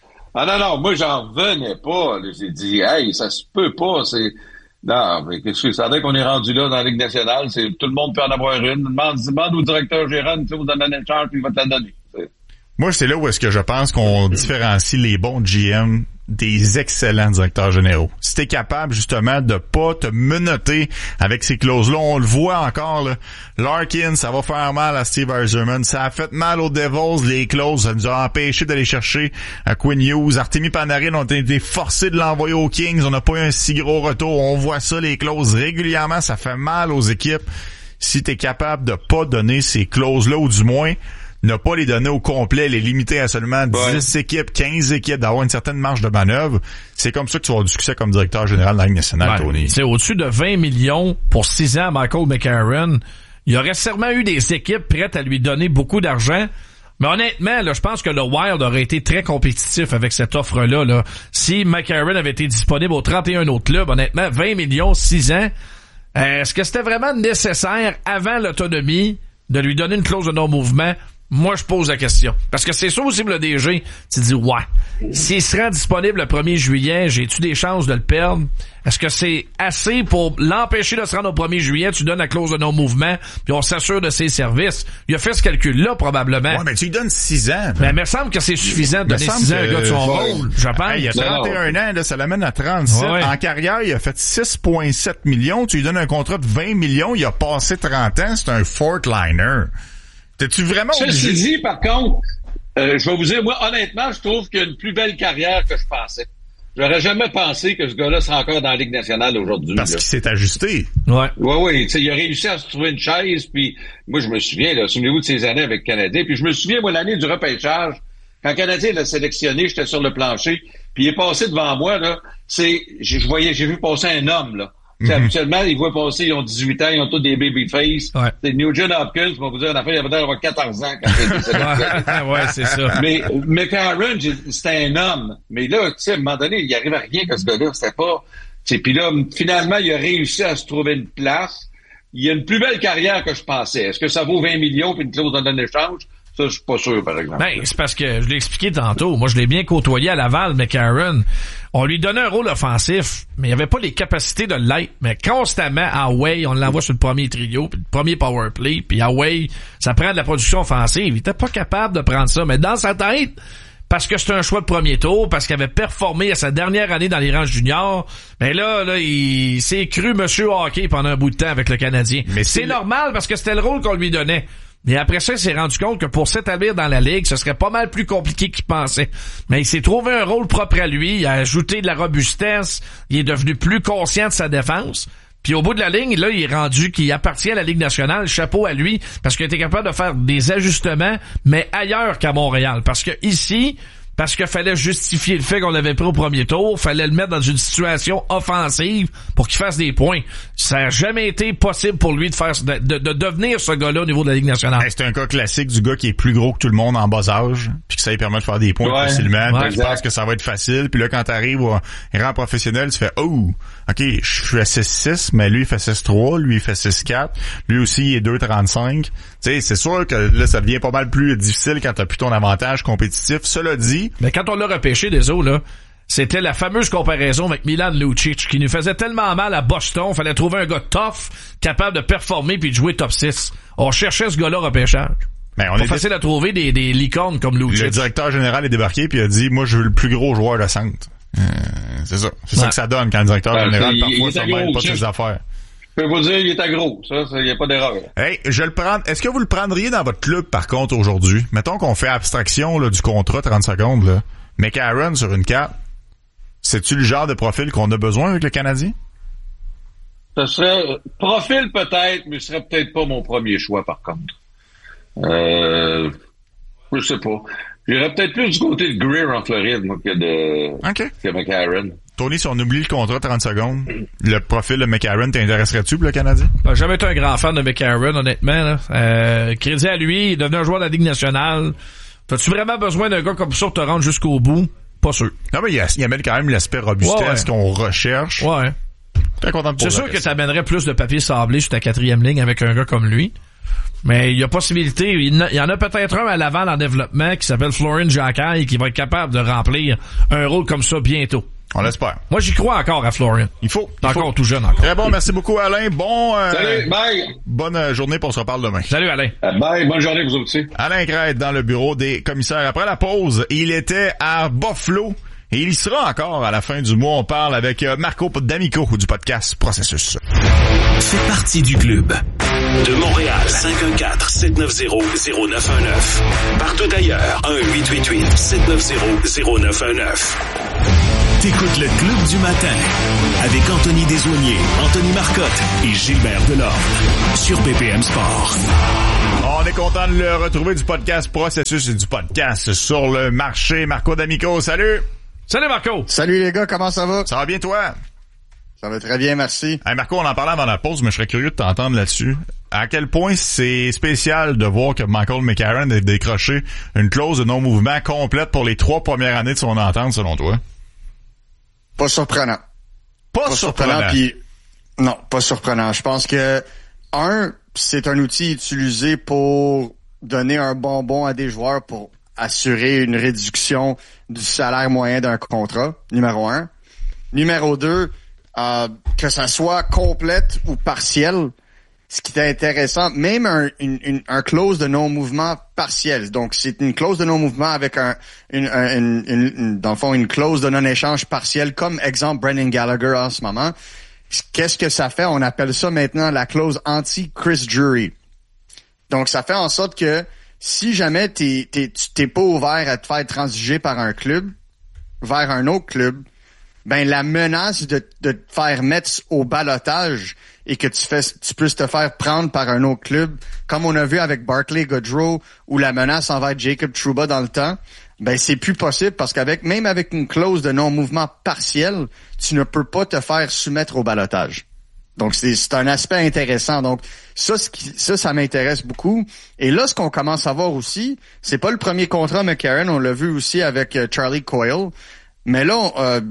Ah non, moi, j'en revenais pas. J'ai dit, hey, ça se peut pas, non, mais qu'est-ce que ça veut dire qu'on est rendu là dans la Ligue nationale? C'est tout le monde peut en avoir une. Demande au directeur gérant une clause de non-échange puis il va te la donner. Moi, c'est là où est-ce que je pense qu'on différencie les bons GM des excellents directeurs généraux. Si t'es capable, justement, de pas te menotter avec ces clauses-là, on le voit encore, là. Larkin, ça va faire mal à Steve Yzerman. Ça a fait mal aux Devils, les clauses. Ça nous a empêché d'aller chercher à Quinn Hughes. Artemi Panarin, on a été forcé de l'envoyer aux Kings. On n'a pas eu un si gros retour. On voit ça, les clauses, régulièrement. Ça fait mal aux équipes. Si t'es capable de pas donner ces clauses-là, ou du moins, ne pas les donner au complet, les limiter à seulement 10 équipes, 15 équipes, d'avoir une certaine marge de manœuvre, c'est comme ça que tu vas avoir du succès comme directeur général de la Ligue nationale, Tony. C'est au-dessus de 20 millions pour 6 ans à Michael McCarron. Il y aurait sûrement eu des équipes prêtes à lui donner beaucoup d'argent. Mais honnêtement, là, je pense que le Wild aurait été très compétitif avec cette offre-là. Là. Si McCarron avait été disponible aux 31 autres clubs, honnêtement, 20 millions, 6 ans, est-ce que c'était vraiment nécessaire, avant l'autonomie, de lui donner une clause de non-mouvement? Moi, je pose la question. Parce que c'est ça aussi pour le DG. Tu te dis, ouais, s'il se rend disponible le 1er juillet, j'ai-tu des chances de le perdre? Est-ce que c'est assez pour l'empêcher de se rendre au 1er juillet? Tu donnes la clause de non-mouvement, puis on s'assure de ses services. Il a fait ce calcul-là, probablement. Ouais, mais tu lui donnes 6 ans. Mais il me semble que c'est suffisant de donner 6 ans à un gars de son rôle, je pense. Il a 31 ans, là, ça l'amène à 37. Ouais. En carrière, il a fait 6,7 millions. Tu lui donnes un contrat de 20 millions. Il a passé 30 ans. C'est un Fortliner. T'es-tu vraiment obligé? Ceci dit, par contre, je vais vous dire, moi, honnêtement, je trouve qu'il a une plus belle carrière que je pensais. J'aurais jamais pensé que ce gars-là serait encore dans la Ligue nationale aujourd'hui. Parce qu'il s'est ajusté. Ouais. Oui. Il a réussi à se trouver une chaise, puis moi, je me souviens, là, souvenez-vous de ces années avec le Canadien, puis je me souviens, moi, l'année du repêchage, quand le Canadien l'a sélectionné, j'étais sur le plancher, puis il est passé devant moi, là, j'ai vu passer un homme, là. Habituellement, ils voient passer, ils ont 18 ans, ils ont tous des babyface. Ouais. C'est Nugent Hopkins, on va vous dire, en affaire, il avait d'avoir 14 ans quand il a été sélectionné. Ouais, c'est ça. Mais McCarron, c'était un homme. Mais là, tu sais, à un moment donné, il arrive à rien que ce gars-là, c'était pas... Puis là, finalement, il a réussi à se trouver une place. Il a une plus belle carrière que je pensais. Est-ce que ça vaut 20 millions puis une clause en échange? Ça, je suis pas sûr, par exemple. Ben, c'est parce que je l'ai expliqué tantôt. Moi, je l'ai bien côtoyé à Laval, McCarron. On lui donnait un rôle offensif, mais il avait pas les capacités de l'être. Mais constamment, Away, on l'envoie sur le premier trio, puis le premier power play, puis Away, ça prend de la production offensive. Il était pas capable de prendre ça. Mais dans sa tête, parce que c'était un choix de premier tour, parce qu'il avait performé à sa dernière année dans les rangs juniors, mais là, il s'est cru monsieur hockey pendant un bout de temps avec le Canadien. Mais c'est normal, parce que c'était le rôle qu'on lui donnait. Mais après ça, il s'est rendu compte que pour s'établir dans la Ligue, ce serait pas mal plus compliqué qu'il pensait. Mais il s'est trouvé un rôle propre à lui, il a ajouté de la robustesse, il est devenu plus conscient de sa défense. Puis au bout de la ligne, là, il est rendu qu'il appartient à la Ligue nationale, chapeau à lui, parce qu'il était capable de faire des ajustements, mais ailleurs qu'à Montréal. Parce que ici... Parce qu'il fallait justifier le fait qu'on l'avait pris au premier tour, fallait le mettre dans une situation offensive pour qu'il fasse des points. Ça n'a jamais été possible pour lui de devenir ce gars-là au niveau de la Ligue nationale. C'est un cas classique du gars qui est plus gros que tout le monde en bas âge, puis que ça lui permet de faire des points facilement. Tu penses que ça va être facile, puis là, quand t'arrives au rang professionnel, tu fais « Oh, OK, je suis à 6-6, mais lui, il fait 6-3, lui, il fait 6-4, lui aussi, il est 2-35. » Tu sais, c'est sûr que là, ça devient pas mal plus difficile quand t'as plus ton avantage compétitif. Cela dit... Mais quand on l'a repêché, désolé, là, c'était la fameuse comparaison avec Milan Lucic qui nous faisait tellement mal à Boston, fallait trouver un gars tough, capable de performer puis de jouer top 6. On cherchait ce gars-là repêchage. Mais on est facile à trouver des licornes comme Lucic. Le directeur général est débarqué puis a dit, moi, je veux le plus gros joueur de centre. C'est ça. C'est ça que ça donne quand le directeur général, parfois, ça mêle pas ses affaires. Je peux vous dire, il était gros. Ça, il n'y a pas d'erreur. Hey, je le prends. Est-ce que vous le prendriez dans votre club, par contre, aujourd'hui? Mettons qu'on fait abstraction, là, du contrat 30 secondes, là. McCarron sur une carte. C'est-tu le genre de profil qu'on a besoin avec le Canadien? Ce serait, profil peut-être, mais ce serait peut-être pas mon premier choix, par contre. Je sais pas. J'irais peut-être plus du côté de Greer en Floride, moi, que McCarron. Tony, si on oublie le contrat 30 secondes, le profil de McCarron, t'intéresserais-tu pour le Canadien? J'ai jamais été un grand fan de McCarron, honnêtement. Là. Crédit à lui, il est devenu un joueur de la Ligue nationale. T'as-tu vraiment besoin d'un gars comme ça pour te rendre jusqu'au bout? Pas sûr. Non, mais il amène quand même l'aspect robustesse qu'on recherche. Ouais. Très content de C'est sûr que t'amènerais plus de papier sablé sur ta quatrième ligne avec un gars comme lui. Mais il y a possibilité, il y en a peut-être un à Laval en développement qui s'appelle Florian Jacquet qui va être capable de remplir un rôle comme ça bientôt. On l'espère. Moi, j'y crois encore à Florian. Il faut. Encore tout jeune encore. Très bon, merci beaucoup Alain. Salut, bye. Bonne journée, puis on se reparle demain. Salut Alain. Bye, bonne journée vous aussi. Alain Crête dans le bureau des commissaires. Après la pause, il était à Buffalo. Et il y sera encore à la fin du mois. On parle avec Marco D'Amico du podcast Processus. Fais partie du club. De Montréal, 514-790-0919. Partout ailleurs, 1-888-790-0919. T'écoutes le Club du matin avec Anthony Desaulniers, Anthony Marcotte et Gilbert Delorme sur BPM Sport. On est content de le retrouver du podcast Processus et du podcast sur le marché. Marco D'Amico, salut! Salut Marco! Salut les gars, comment ça va? Ça va bien toi? Ça va très bien, merci. Hey Marco, on en parlait avant la pause, mais je serais curieux de t'entendre là-dessus. À quel point c'est spécial de voir que Michael McCarron a décroché une clause de non-mouvement complète pour les 3 premières années de son entente, selon toi? Pas surprenant. Pas surprenant. Puis non, pas surprenant. Je pense que c'est un outil utilisé pour donner un bonbon à des joueurs pour assurer une réduction du salaire moyen d'un contrat, numéro 1. Numéro 2, que ça soit complète ou partielle, ce qui est intéressant, même un clause de non-mouvement partiel. Donc, c'est une clause de non-mouvement avec dans le fond, une clause de non-échange partiel, comme exemple Brendan Gallagher en ce moment. Qu'est-ce que ça fait? On appelle ça maintenant la clause anti-Chris Drury. Donc, ça fait en sorte que si jamais t'es pas ouvert à te faire transiger par un club vers un autre club, ben la menace de te faire mettre au ballottage et que tu puisses te faire prendre par un autre club, comme on a vu avec Barclay Goodrow ou la menace envers Jacob Trouba dans le temps, ben c'est plus possible parce même avec une clause de non-mouvement partiel, tu ne peux pas te faire soumettre au ballottage. Donc c'est un aspect intéressant. Donc ça m'intéresse beaucoup. Et là, ce qu'on commence à voir aussi, c'est pas le premier contrat McCarron, on l'a vu aussi avec Charlie Coyle. Mais là,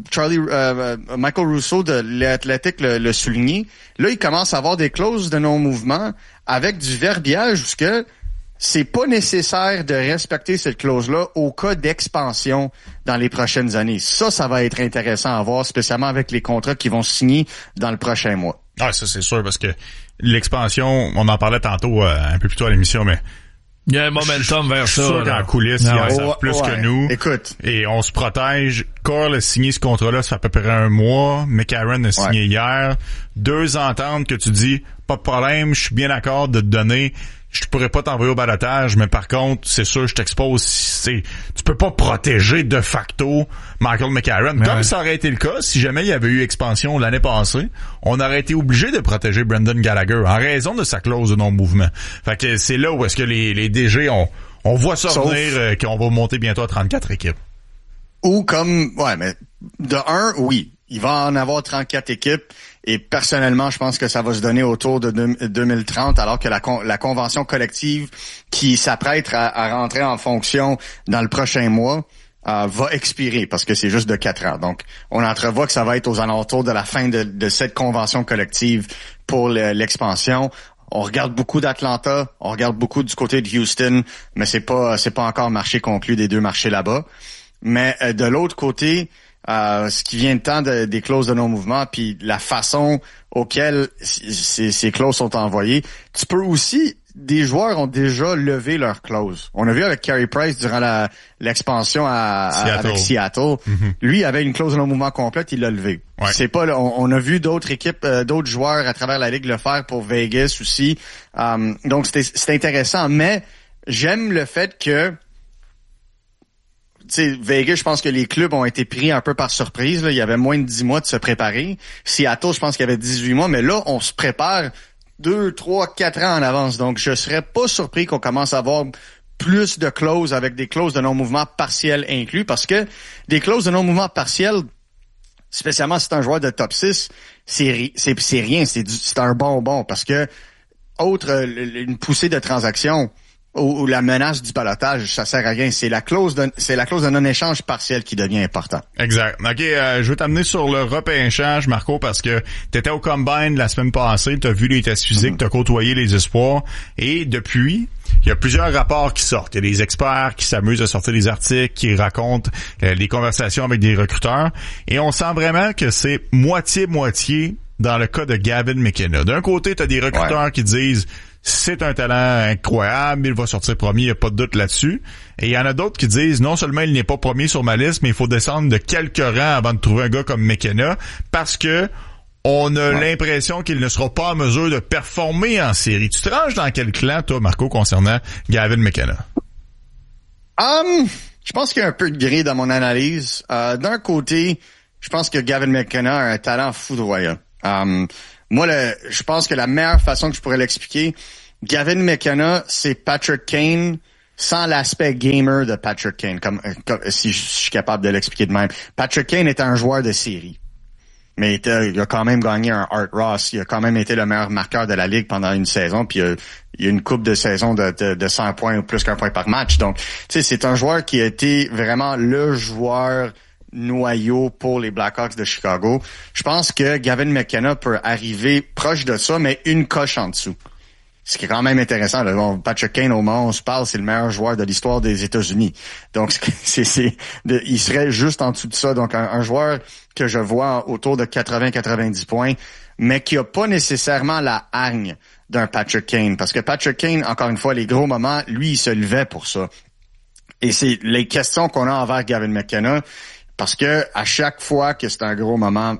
Michael Russo de l'Athletic le souligné. Là, il commence à avoir des clauses de non-mouvement avec du verbiage où c'est pas nécessaire de respecter cette clause-là au cas d'expansion dans les prochaines années. Ça va être intéressant à voir, spécialement avec les contrats qui vont se signer dans le prochain mois. Ah, ça c'est sûr, parce que l'expansion, on en parlait tantôt un peu plus tôt à l'émission, mais il y a un momentum vers ça. Je suis sûr qu'en coulisses, ils en savent plus que nous. Écoute. Et on se protège. Cole a signé ce contrat-là, ça fait à peu près un mois. McCarron a signé hier. 2 ententes que tu dis, pas de problème, je suis bien d'accord de te donner. Je pourrais pas t'envoyer au ballottage, mais par contre, c'est sûr, je t'expose. Tu peux pas protéger de facto Michael McCarron. Mais comme ça aurait été le cas, si jamais il y avait eu expansion l'année passée, on aurait été obligé de protéger Brendan Gallagher en raison de sa clause de non-mouvement. Fait que c'est là où est-ce que les DG, on voit ça venir qu'on va monter bientôt à 34 équipes. Ou mais de oui. Il va en avoir 34 équipes et personnellement, je pense que ça va se donner autour de 2030 alors que la convention collective qui s'apprête à rentrer en fonction dans le prochain mois va expirer parce que c'est juste de 4 ans. Donc, on entrevoit que ça va être aux alentours de la fin de cette convention collective pour l'expansion. On regarde beaucoup d'Atlanta, on regarde beaucoup du côté de Houston, mais c'est pas encore marché conclu des 2 marchés là-bas. Mais de l'autre côté, ce qui vient de temps des clauses de non-mouvement, puis la façon auquel ces clauses sont envoyées, tu peux aussi, des joueurs ont déjà levé leurs clauses. On a vu avec Carey Price durant l'expansion avec Seattle. Mm-hmm. Lui avait une clause de non-mouvement complète, il l'a levé. Ouais. C'est pas, on a vu d'autres équipes, d'autres joueurs à travers la ligue le faire pour Vegas aussi. Donc c'est intéressant, mais j'aime le fait que Vegas, je pense que les clubs ont été pris un peu par surprise. Là. Il y avait moins de 10 mois de se préparer. Seattle, je pense qu'il y avait 18 mois, mais là, on se prépare 2, 3, 4 ans en avance. Donc, je serais pas surpris qu'on commence à avoir plus de clauses avec des clauses de non-mouvement partiel inclus, parce que des clauses de non-mouvement partiel, spécialement si c'est un joueur de top 6, c'est rien, c'est un bonbon, parce que une poussée de transactions ou la menace du ballottage, ça sert à rien. C'est la clause de non-échange partiel qui devient important. Exact. OK, je vais t'amener sur le repêchage, Marco, parce que t'étais au Combine la semaine passée, t'as vu les tests physiques, t'as côtoyé les espoirs, et depuis, il y a plusieurs rapports qui sortent. Il y a des experts qui s'amusent à sortir des articles, qui racontent les conversations avec des recruteurs, et on sent vraiment que c'est moitié-moitié dans le cas de Gavin McKenna. D'un côté, t'as des recruteurs qui disent c'est un talent incroyable, il va sortir premier, il n'y a pas de doute là-dessus. Et il y en a d'autres qui disent, non seulement il n'est pas premier sur ma liste, mais il faut descendre de quelques rangs avant de trouver un gars comme McKenna, parce que on a l'impression qu'il ne sera pas en mesure de performer en série. Tu te ranges dans quel clan, toi, Marco, concernant Gavin McKenna? Je pense qu'il y a un peu de gris dans mon analyse. D'un côté, je pense que Gavin McKenna a un talent foudroyant. Moi, je pense que la meilleure façon que je pourrais l'expliquer, Gavin McKenna, c'est Patrick Kane sans l'aspect gamer de Patrick Kane, comme si je suis capable de l'expliquer de même. Patrick Kane était un joueur de série. Mais il a quand même gagné un Art Ross. Il a quand même été le meilleur marqueur de la Ligue pendant une saison. Puis il y a une coupe de saison de 100 points ou plus qu'un point par match. Donc, tu sais, c'est un joueur qui a été vraiment le joueur noyau pour les Blackhawks de Chicago. Je pense que Gavin McKenna peut arriver proche de ça, mais une coche en dessous. Ce qui est quand même intéressant. Là. Bon, Patrick Kane, au moment où on se parle, c'est le meilleur joueur de l'histoire des États-Unis. Donc, il serait juste en dessous de ça. Donc, un joueur que je vois autour de 80-90 points, mais qui a pas nécessairement la hargne d'un Patrick Kane. Parce que Patrick Kane, encore une fois, les gros moments, lui, il se levait pour ça. Et c'est les questions qu'on a envers Gavin McKenna, parce que à chaque fois que c'est un gros moment,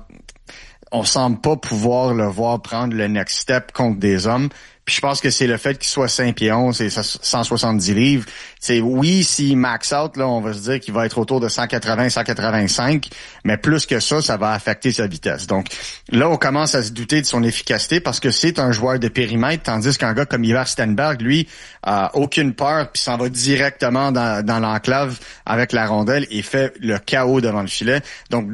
on semble pas pouvoir le voir prendre le next step contre des hommes. Puis je pense que c'est le fait qu'il soit 5 pieds 11 et 170 livres. C'est oui, s'il max out, là, on va se dire qu'il va être autour de 180, 185, mais plus que ça va affecter sa vitesse. Donc là, on commence à se douter de son efficacité parce que c'est un joueur de périmètre, tandis qu'un gars comme Ivar Stenberg, lui, a aucune peur puis s'en va directement dans l'enclave avec la rondelle et fait le chaos devant le filet. Donc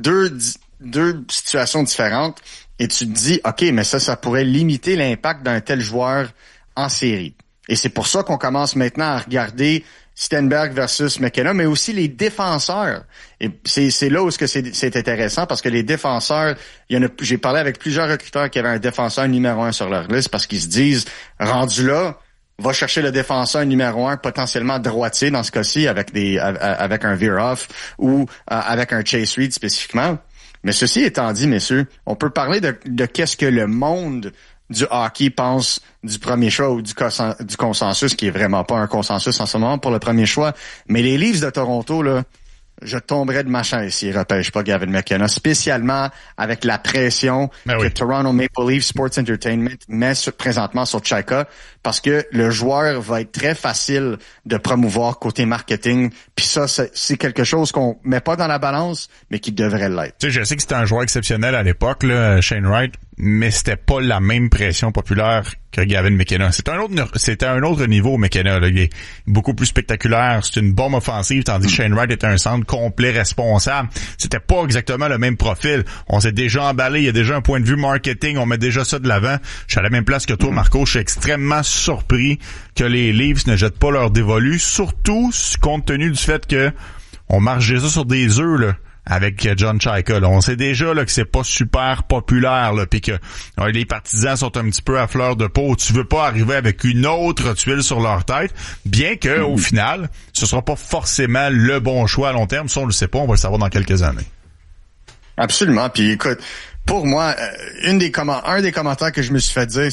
deux situations différentes. Et tu te dis, OK, mais ça pourrait limiter l'impact d'un tel joueur en série. Et c'est pour ça qu'on commence maintenant à regarder Stenberg versus McKenna, mais aussi les défenseurs. Et c'est là où c'est intéressant, parce que les défenseurs, j'ai parlé avec plusieurs recruteurs qui avaient un défenseur numéro 1 sur leur liste, parce qu'ils se disent, rendu là, va chercher le défenseur numéro 1, potentiellement droitier dans ce cas-ci, avec un veer-off ou avec un Chase Reed spécifiquement. Mais ceci étant dit, messieurs, on peut parler de qu'est-ce que le monde du hockey pense du premier choix ou du consensus, qui est vraiment pas un consensus en ce moment pour le premier choix. Mais les Leafs de Toronto, là, je tomberais de ma chaise s'ils repêchent pas Gavin McKenna, spécialement avec la pression que Toronto Maple Leafs Sports Entertainment met présentement sur Tchaka, parce que le joueur va être très facile de promouvoir côté marketing, puis ça, c'est quelque chose qu'on met pas dans la balance, mais qui devrait l'être. Tu sais, je sais que c'était un joueur exceptionnel à l'époque, là, Shane Wright, mais c'était pas la même pression populaire que Gavin McKenna. C'était un autre niveau, McKenna, là. Il est beaucoup plus spectaculaire. C'est une bombe offensive, tandis que Shane Wright était un centre complet responsable. C'était pas exactement le même profil. On s'est déjà emballé. Il y a déjà un point de vue marketing. On met déjà ça de l'avant. Je suis à la même place que toi, Marco. Je suis extrêmement surpris que les Leafs ne jettent pas leur dévolu, surtout compte tenu du fait que on marche déjà sur des œufs, là, avec John Tchaka. On sait déjà là que c'est pas super populaire, là, puis que les partisans sont un petit peu à fleur de peau. Tu veux pas arriver avec une autre tuile sur leur tête, bien que au final, ce sera pas forcément le bon choix à long terme. Ça, on le sait pas, on va le savoir dans quelques années. Absolument. Puis écoute, pour moi, un des commentaires que je me suis fait dire,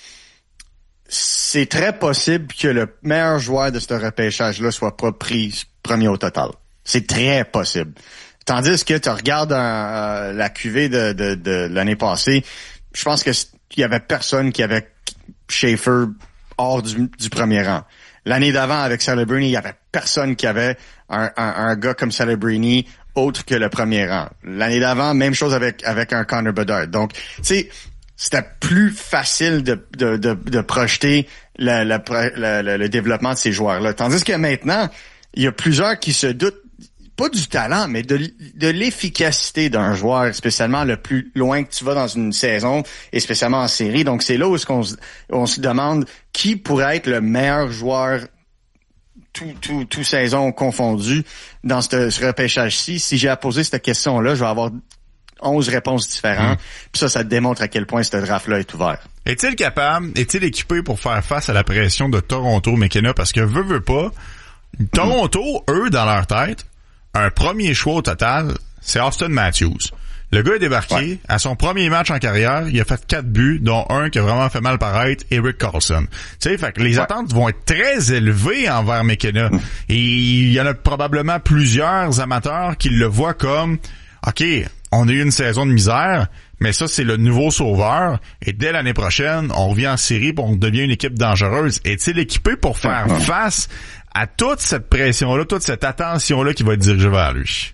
c'est très possible que le meilleur joueur de ce repêchage-là soit pas pris premier au total. C'est très possible. Tandis que tu regardes la cuvée de l'année passée, je pense que il y avait personne qui avait Schaefer hors du premier rang. L'année d'avant, avec Celebrini, il y avait personne qui avait un gars comme Celebrini autre que le premier rang. L'année d'avant, même chose avec un Connor Bedard. Donc, tu sais, c'était plus facile de projeter le développement de ces joueurs-là. Tandis que maintenant, il y a plusieurs qui se doutent, pas du talent, mais de l'efficacité d'un joueur, spécialement le plus loin que tu vas dans une saison, et spécialement en série. Donc, c'est là où on se demande qui pourrait être le meilleur joueur tout saison confondu dans ce repêchage-ci. Si j'ai à poser cette question-là, je vais avoir 11 réponses différentes. Puis ça démontre à quel point ce draft-là est ouvert. Est-il équipé pour faire face à la pression de Toronto, McKenna? Parce que veut pas, Toronto, eux, dans leur tête, un premier choix au total, c'est Auston Matthews. Le gars est débarqué, à son premier match en carrière, il a fait 4 buts, dont un qui a vraiment fait mal paraître, Erik Karlsson. Tu sais, fait que les attentes vont être très élevées envers McKenna. Et il y en a probablement plusieurs amateurs qui le voient comme, OK, on a eu une saison de misère, mais ça, c'est le nouveau sauveur. Et dès l'année prochaine, on revient en série et on devient une équipe dangereuse. Est-il équipé pour faire face à toute cette pression-là, toute cette attention-là qui va être dirigée vers lui?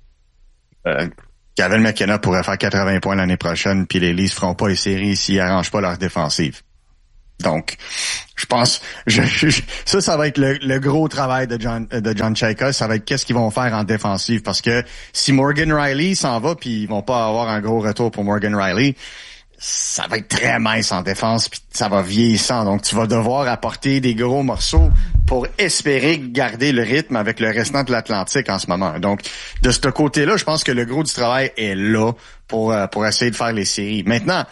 Gavin McKenna pourrait faire 80 points l'année prochaine, puis les Leafs feront pas les séries s'ils arrangent pas leur défensive. Donc, je pense, ça va être le gros travail de John Chayka. Ça va être qu'est-ce qu'ils vont faire en défensive, parce que si Morgan Rielly s'en va, puis ils vont pas avoir un gros retour pour Morgan Rielly, ça va être très mince en défense, puis ça va vieillissant. Donc, tu vas devoir apporter des gros morceaux pour espérer garder le rythme avec le restant de l'Atlantique en ce moment. Donc, de ce côté-là, je pense que le gros du travail est là pour essayer de faire les séries. Maintenant,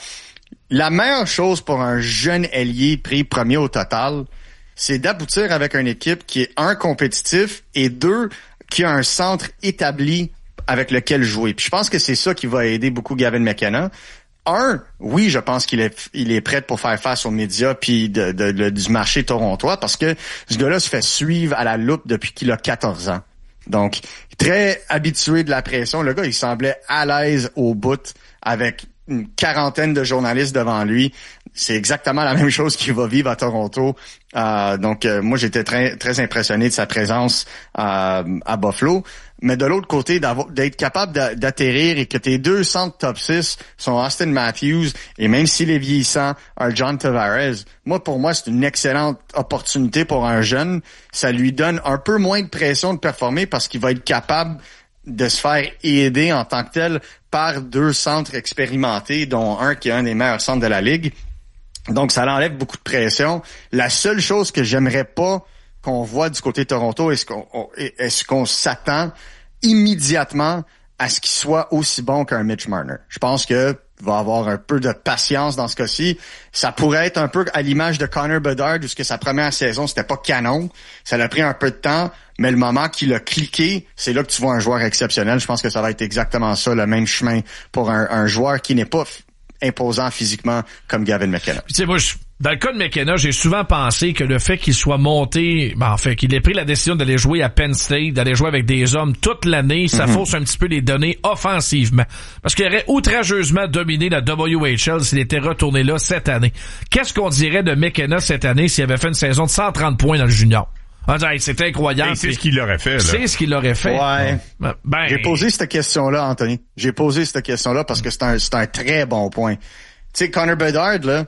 la meilleure chose pour un jeune ailier pris premier au total, c'est d'aboutir avec une équipe qui est, un, compétitif, et deux, qui a un centre établi avec lequel jouer. Puis je pense que c'est ça qui va aider beaucoup Gavin McKenna. Oui, je pense qu'il est prêt pour faire face aux médias puis du marché torontois, parce que ce gars-là se fait suivre à la loupe depuis qu'il a 14 ans. Donc, très habitué de la pression. Le gars, il semblait à l'aise au bout avec une quarantaine de journalistes devant lui. C'est exactement la même chose qu'il va vivre à Toronto. Donc, moi, j'étais très, très impressionné de sa présence à Buffalo. Mais de l'autre côté, d'être capable d'atterrir et que tes deux centres top 6 sont Austin Matthews et même s'il est vieillissant, un John Tavares, pour moi, c'est une excellente opportunité pour un jeune. Ça lui donne un peu moins de pression de performer parce qu'il va être capable de se faire aider en tant que tel par deux centres expérimentés, dont un qui est un des meilleurs centres de la Ligue. Donc, ça enlève beaucoup de pression. La seule chose que j'aimerais pas qu'on voit du côté de Toronto, est-ce qu'on s'attend immédiatement à ce qu'il soit aussi bon qu'un Mitch Marner. Je pense que va avoir un peu de patience dans ce cas-ci. Ça pourrait être un peu à l'image de Connor Bedard, où sa première saison, c'était pas canon. Ça l'a pris un peu de temps, mais le moment qu'il a cliqué, c'est là que tu vois un joueur exceptionnel. Je pense que ça va être exactement ça, le même chemin pour un joueur qui n'est pas imposant physiquement comme Gavin McKenna. Tu sais, moi, dans le cas de McKenna, j'ai souvent pensé que le fait qu'il soit monté, qu'il ait pris la décision d'aller jouer à Penn State, d'aller jouer avec des hommes toute l'année, ça fausse un petit peu les données offensivement. Parce qu'il aurait outrageusement dominé la WHL s'il était retourné là cette année. Qu'est-ce qu'on dirait de McKenna cette année s'il avait fait une saison de 130 points dans le junior? C'est incroyable. C'est ce qu'il aurait fait, là. C'est ce qu'il aurait fait. Ouais. J'ai posé cette question-là, Anthony. J'ai posé cette question-là parce que c'est un très bon point. Tu sais, Connor Bedard, là,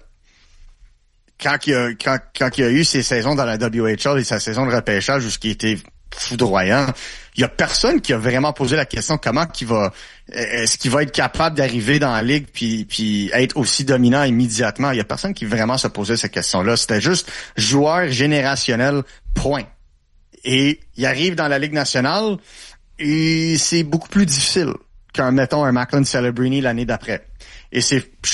quand il a eu ses saisons dans la WHL et sa saison de repêchage où ce qui était foudroyant, il y a personne qui a vraiment posé la question est-ce qu'il va être capable d'arriver dans la ligue puis être aussi dominant immédiatement. Il y a personne qui vraiment se posait cette question-là. C'était juste joueur générationnel, point. Et il arrive dans la Ligue nationale et c'est beaucoup plus difficile qu'un Macklin Celebrini l'année d'après. Et je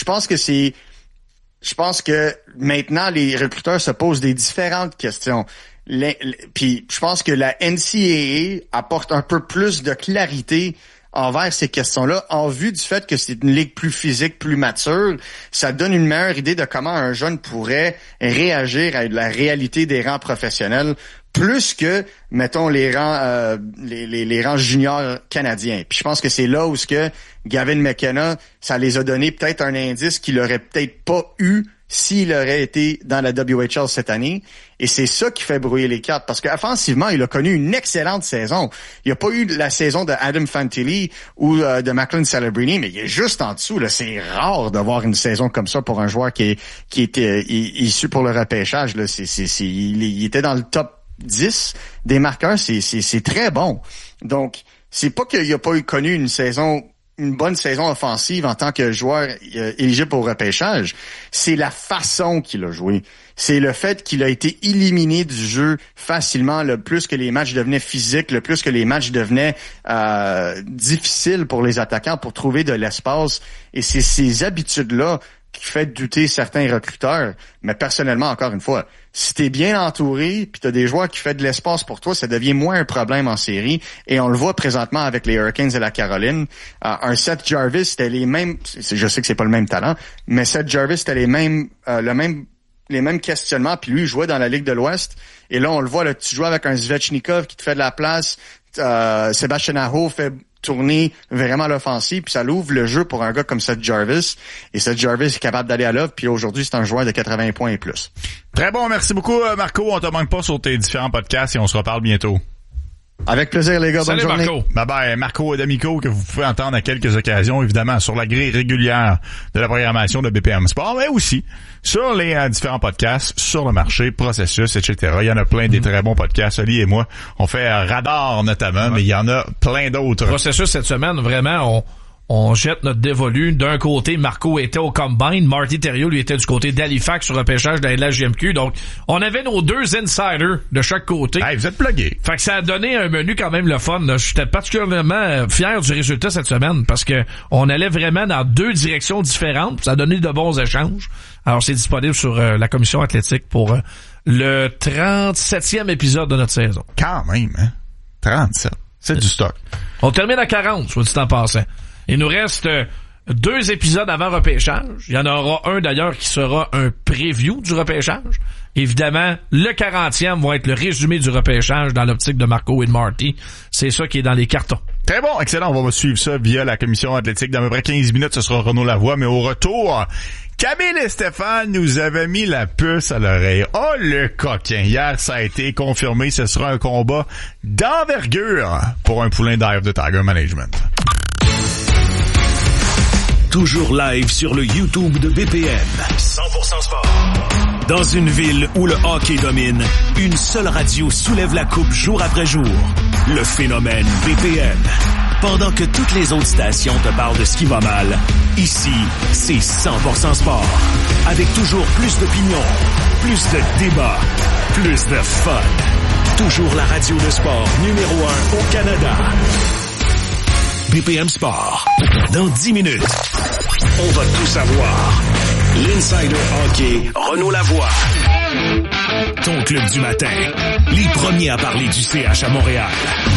pense que maintenant les recruteurs se posent des différentes questions. Puis je pense que la NCAA apporte un peu plus de clarité envers ces questions-là, en vue du fait que c'est une ligue plus physique, plus mature. Ça donne une meilleure idée de comment un jeune pourrait réagir à la réalité des rangs professionnels, plus que, mettons, les rangs juniors canadiens. Puis je pense que c'est là où Gavin McKenna, ça les a donné peut-être un indice qu'il aurait peut-être pas eu s'il aurait été dans la WHL cette année. Et c'est ça qui fait brouiller les cartes. Parce qu'offensivement, il a connu une excellente saison. Il n'a pas eu la saison de Adam Fantilli ou de Macklin Celebrini, mais il est juste en dessous. Là. C'est rare de voir une saison comme ça pour un joueur qui était issu pour le repêchage. Là. Il était dans le top 10 des marqueurs. C'est très bon. Donc, c'est pas qu'il n'a pas connu une bonne saison offensive en tant que joueur éligible au repêchage. C'est la façon qu'il a joué. C'est le fait qu'il a été éliminé du jeu facilement, le plus que les matchs devenaient physiques, le plus que les matchs devenaient difficiles pour les attaquants pour trouver de l'espace. Et c'est ces habitudes-là fait douter certains recruteurs. Mais personnellement, encore une fois, si t'es bien entouré puis t'as des joueurs qui font de l'espace pour toi, ça devient moins un problème en série. Et on le voit présentement avec les Hurricanes et la Caroline. Un Seth Jarvis, c'était les mêmes, je sais que c'est pas le même talent, mais Seth Jarvis, c'était les mêmes questionnements, puis lui, il jouait dans la Ligue de l'Ouest. Et là, on le voit, là, tu joues avec un Svechnikov qui te fait de la place, Sébastien Aho fait tourner vraiment l'offensive, puis ça l'ouvre le jeu pour un gars comme Seth Jarvis. Et Seth Jarvis est capable d'aller à l'œuvre, puis aujourd'hui, c'est un joueur de 80 points et plus. Très bon, merci beaucoup, Marco. On te manque pas sur tes différents podcasts et on se reparle bientôt. Avec plaisir, les gars. Salut, bonne journée. Marco. Bye-bye. Marco D'Amico, que vous pouvez entendre à quelques occasions, évidemment, sur la grille régulière de la programmation de BPM Sport, mais aussi sur les différents podcasts, sur le marché, processus, etc. Il y en a plein des très bons podcasts. Oli et moi, on fait Radar notamment, mais il y en a plein d'autres. Processus cette semaine, vraiment, on jette notre dévolu. D'un côté, Marco était au Combine, Marty Thériault, lui, était du côté d'Halifax sur le repêchage de la LHJMQ. Donc, on avait nos deux insiders de chaque côté. Hey, vous êtes plugués. Fait que ça a donné un menu quand même le fun. J'étais particulièrement fier du résultat cette semaine parce que on allait vraiment dans deux directions différentes. Ça a donné de bons échanges. Alors, c'est disponible sur la commission athlétique pour le 37e épisode de notre saison. Quand même, hein? 37. C'est du stock. On termine à 40, soit dit en passant. Il nous reste 2 épisodes avant repêchage. Il y en aura un d'ailleurs qui sera un preview du repêchage. Évidemment, le 40e va être le résumé du repêchage dans l'optique de Marco et de Marty. C'est ça qui est dans les cartons. Très bon, excellent. On va suivre ça via la commission athlétique. Dans à peu près 15 minutes, ce sera Renaud Lavoie. Mais au retour, Camille et Stéphane nous avaient mis la puce à l'oreille. Oh, le coquin. Hier, ça a été confirmé. Ce sera un combat d'envergure pour un poulain d'Eye of the Tiger Management. Toujours live sur le YouTube de BPM. 100% sport. Dans une ville où le hockey domine, une seule radio soulève la coupe jour après jour. Le phénomène BPM. Pendant que toutes les autres stations te parlent de ce qui va mal, ici, c'est 100% sport. Avec toujours plus d'opinions, plus de débats, plus de fun. Toujours la radio de sport numéro 1 au Canada. BPM Sport. Dans 10 minutes, on va tout savoir. L'Insider Hockey, Renaud Lavoie. Ton club du matin. Les premiers à parler du CH à Montréal.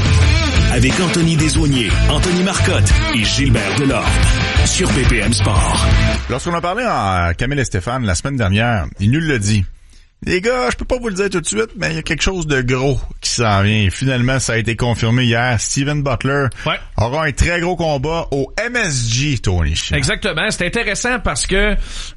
Avec Anthony Desaulniers, Anthony Marcotte et Gilbert Delorme. Sur BPM Sport. Lorsqu'on a parlé à Camille et Stéphane la semaine dernière, il nous l'a dit. Les gars, je peux pas vous le dire tout de suite, mais il y a quelque chose de gros qui s'en vient. Et finalement, ça a été confirmé hier. Steven Butler aura un très gros combat au MSG, Tony. Exactement. C'est intéressant parce que,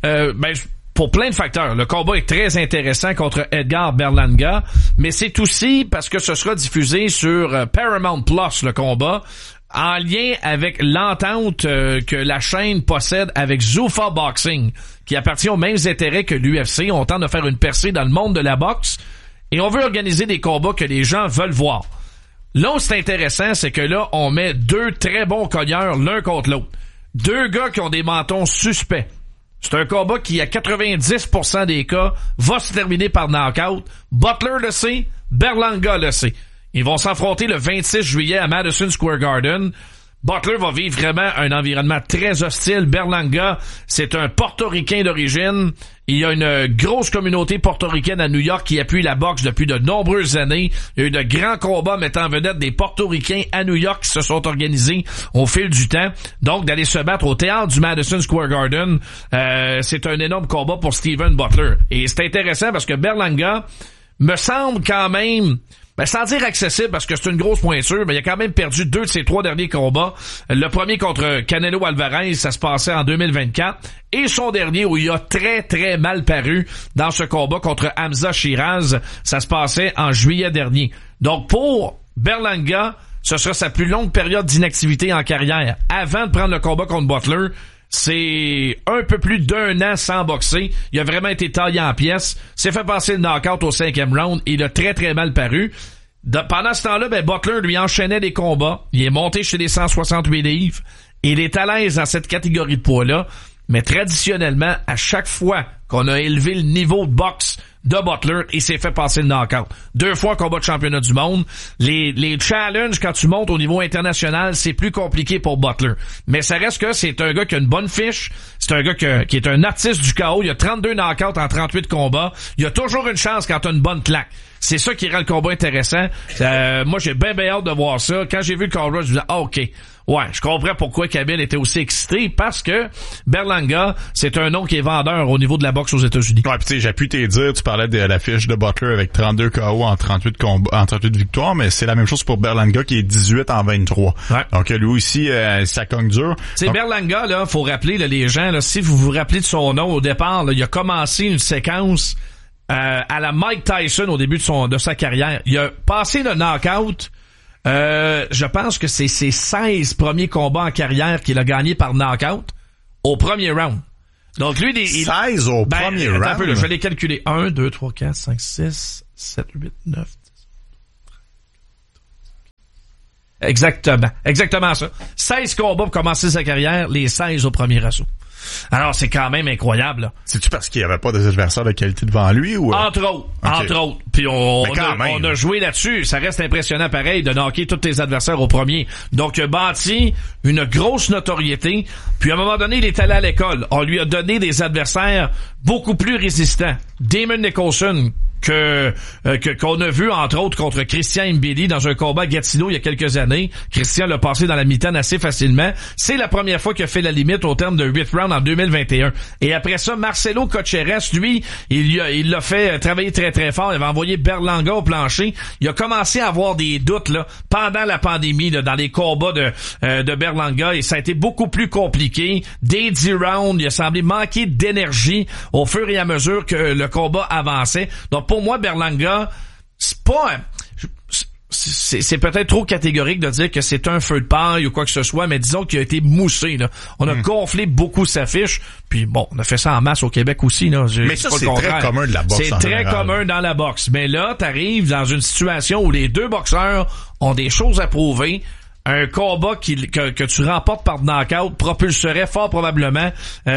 pour plein de facteurs. Le combat est très intéressant contre Edgar Berlanga, mais c'est aussi parce que ce sera diffusé sur Paramount Plus, le combat, en lien avec l'entente que la chaîne possède avec Zuffa Boxing, qui appartient aux mêmes intérêts que l'UFC. On tente de faire une percée dans le monde de la boxe et on veut organiser des combats que les gens veulent voir. Là où c'est intéressant, c'est que là, on met 2 très bons cogneurs l'un contre l'autre. 2 gars qui ont des mentons suspects. C'est un combat qui, à 90% des cas, va se terminer par knockout. Butler le sait, Berlanga le sait. Ils vont s'affronter le 26 juillet à Madison Square Garden. Butler va vivre vraiment un environnement très hostile. Berlanga, c'est un portoricain d'origine. Il y a une grosse communauté portoricaine à New York qui appuie la boxe depuis de nombreuses années. Il y a eu de grands combats mettant en vedette des portoricains à New York qui se sont organisés au fil du temps. Donc, d'aller se battre au théâtre du Madison Square Garden, c'est un énorme combat pour Steven Butler. Et c'est intéressant parce que Berlanga me semble quand même... sans dire accessible, parce que c'est une grosse pointure, mais il a quand même perdu 2 de ses 3 derniers combats. Le premier contre Canelo Alvarez, ça se passait en 2024. Et son dernier, où il a très, très mal paru dans ce combat contre Hamza Shiraz, ça se passait en juillet dernier. Donc, pour Berlanga, ce sera sa plus longue période d'inactivité en carrière. Avant de prendre le combat contre Butler, c'est un peu plus d'1 an sans boxer. Il a vraiment été taillé en pièces. S'est fait passer le knockout au 5e round. Il a très, très mal paru. Pendant ce temps-là, Butler lui enchaînait des combats. Il est monté chez les 168 livres. Il est à l'aise dans cette catégorie de poids-là. Mais traditionnellement, à chaque fois qu'on a élevé le niveau de boxe de Butler et s'est fait passer le knockout. 2 fois combat de championnat du monde. Les challenges, quand tu montes au niveau international, c'est plus compliqué pour Butler. Mais ça reste que c'est un gars qui a une bonne fiche. C'est un gars qui est un artiste du KO. Il a 32 knockouts en 38 combats. Il a toujours une chance quand t'as une bonne claque. C'est ça qui rend le combat intéressant. Moi, j'ai bien hâte de voir ça. Quand j'ai vu le combat, je me disais, OK. Ouais, je comprends pourquoi Khabib était aussi excité, parce que Berlanga, c'est un nom qui est vendeur au niveau de la boxe aux États-Unis. Ouais, pis tu sais, j'ai pu te dire, tu parlais de la fiche de Butler avec 32 KO en 38 combats, en 38 victoires, mais c'est la même chose pour Berlanga qui est 18 en 23. Ouais. Donc lui aussi, ça cogne dur. C'est Berlanga, là, faut rappeler, là, les gens, là, si vous vous rappelez de son nom au départ, là, il a commencé une séquence à la Mike Tyson au début de sa carrière. Il a passé le knockout. Je pense que c'est ses 16 premiers combats en carrière qu'il a gagné par knockout au premier round. Donc lui, 16 au premier round? Un peu, là, je vais les calculer. 1, 2, 3, 4, 5, 6, 7, 8, 9, 10. Exactement ça. 16 combats pour commencer sa carrière, les 16 au premier assaut. Alors, c'est quand même incroyable, là. C'est-tu parce qu'il n'y avait pas des adversaires de qualité devant lui ou? Entre autres. Puis on a joué là-dessus. Ça reste impressionnant pareil de knocker tous tes adversaires au premier. Donc, il a bâti une grosse notoriété. Puis à un moment donné, il est allé à l'école. On lui a donné des adversaires beaucoup plus résistants. Damon Nicholson, qu'on a vu entre autres contre Christian Mbidi dans un combat à Gatineau il y a quelques années. Christian l'a passé dans la mitaine assez facilement. C'est la première fois qu'il a fait la limite au terme de 8 rounds en 2021. Et après ça, Marcelo Cocheres, lui, il l'a fait travailler très très fort. Il avait envoyé Berlanga au plancher. Il a commencé à avoir des doutes là pendant la pandémie là, dans les combats de Berlanga, et ça a été beaucoup plus compliqué. Dès 10 rounds, il a semblé manquer d'énergie au fur et à mesure que le combat avançait. Donc pour moi, Berlanga, c'est peut-être trop catégorique de dire que c'est un feu de paille ou quoi que ce soit, mais disons qu'il a été moussé, là. On a gonflé beaucoup sa fiche, puis bon, on a fait ça en masse au Québec aussi, là. Mais ça, c'est très commun de la boxe. C'est très commun dans la boxe. Mais là, t'arrives dans une situation où les deux boxeurs ont des choses à prouver. Un combat que tu remportes par knockout propulserait fort probablement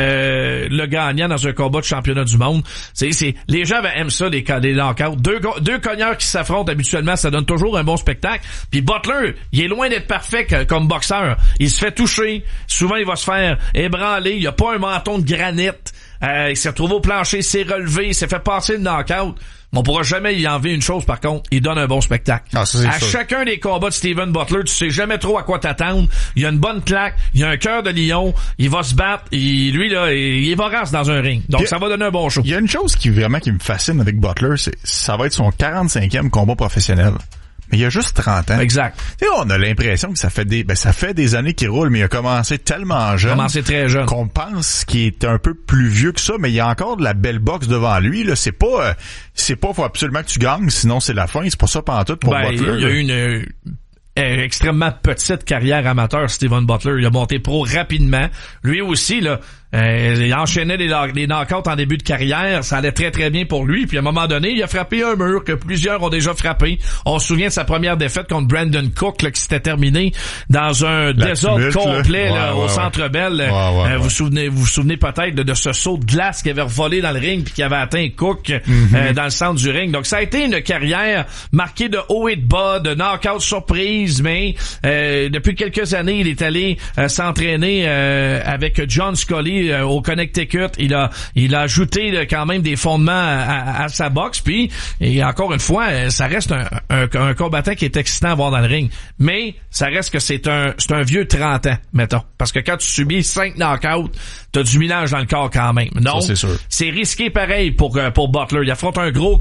le gagnant dans un combat de championnat du monde. Les gens aiment ça, les knockouts. Deux cogneurs qui s'affrontent habituellement, ça donne toujours un bon spectacle. Puis Butler, il est loin d'être parfait comme boxeur. Il se fait toucher, souvent il va se faire ébranler, il a pas un menton de granit. Il s'est retrouvé au plancher, il s'est relevé, il s'est fait passer le knockout. On pourra jamais y enlever une chose, par contre, il donne un bon spectacle. À chacun des combats de Steven Butler, tu sais jamais trop à quoi t'attendre. Il a une bonne claque, il a un cœur de lion, il va se battre, lui là, il est vorace dans un ring. Donc ça va donner un bon show. Il y a une chose qui me fascine avec Butler, ça va être son 45e combat professionnel. Mais il a juste 30 ans. Exact. Tu sais, on a l'impression que ça fait des années qu'il roule, mais il a commencé tellement jeune. Très jeune. Qu'on pense qu'il est un peu plus vieux que ça, mais il y a encore de la belle boxe devant lui, là. C'est pas, faut absolument que tu gagnes, sinon c'est la fin. C'est pas ça pantoute pour Butler. Il y a eu une extrêmement petite carrière amateur, Steven Butler. Il a monté pro rapidement. Lui aussi, là, il enchaînait les knockouts en début de carrière, ça allait très très bien pour lui, puis à un moment donné, il a frappé un mur que plusieurs ont déjà frappé. On se souvient de sa première défaite contre Brandon Cook là, qui s'était terminé dans un désordre complet au Centre Bell. Vous vous souvenez peut-être de ce saut de glace qui avait volé dans le ring puis qui avait atteint Cook dans le centre du ring. Donc ça a été une carrière marquée de haut et de bas, de knockouts surprises, mais depuis quelques années, il est allé s'entraîner avec John Scully au Connecticut. Il a ajouté quand même des fondements à sa boxe, puis et encore une fois, ça reste un combattant qui est excitant à voir dans le ring, mais ça reste que c'est un vieux 30 ans, mettons, parce que quand tu subis 5 knockouts, t'as du millage dans le corps quand même. Donc c'est risqué pareil pour Butler. Il affronte un gros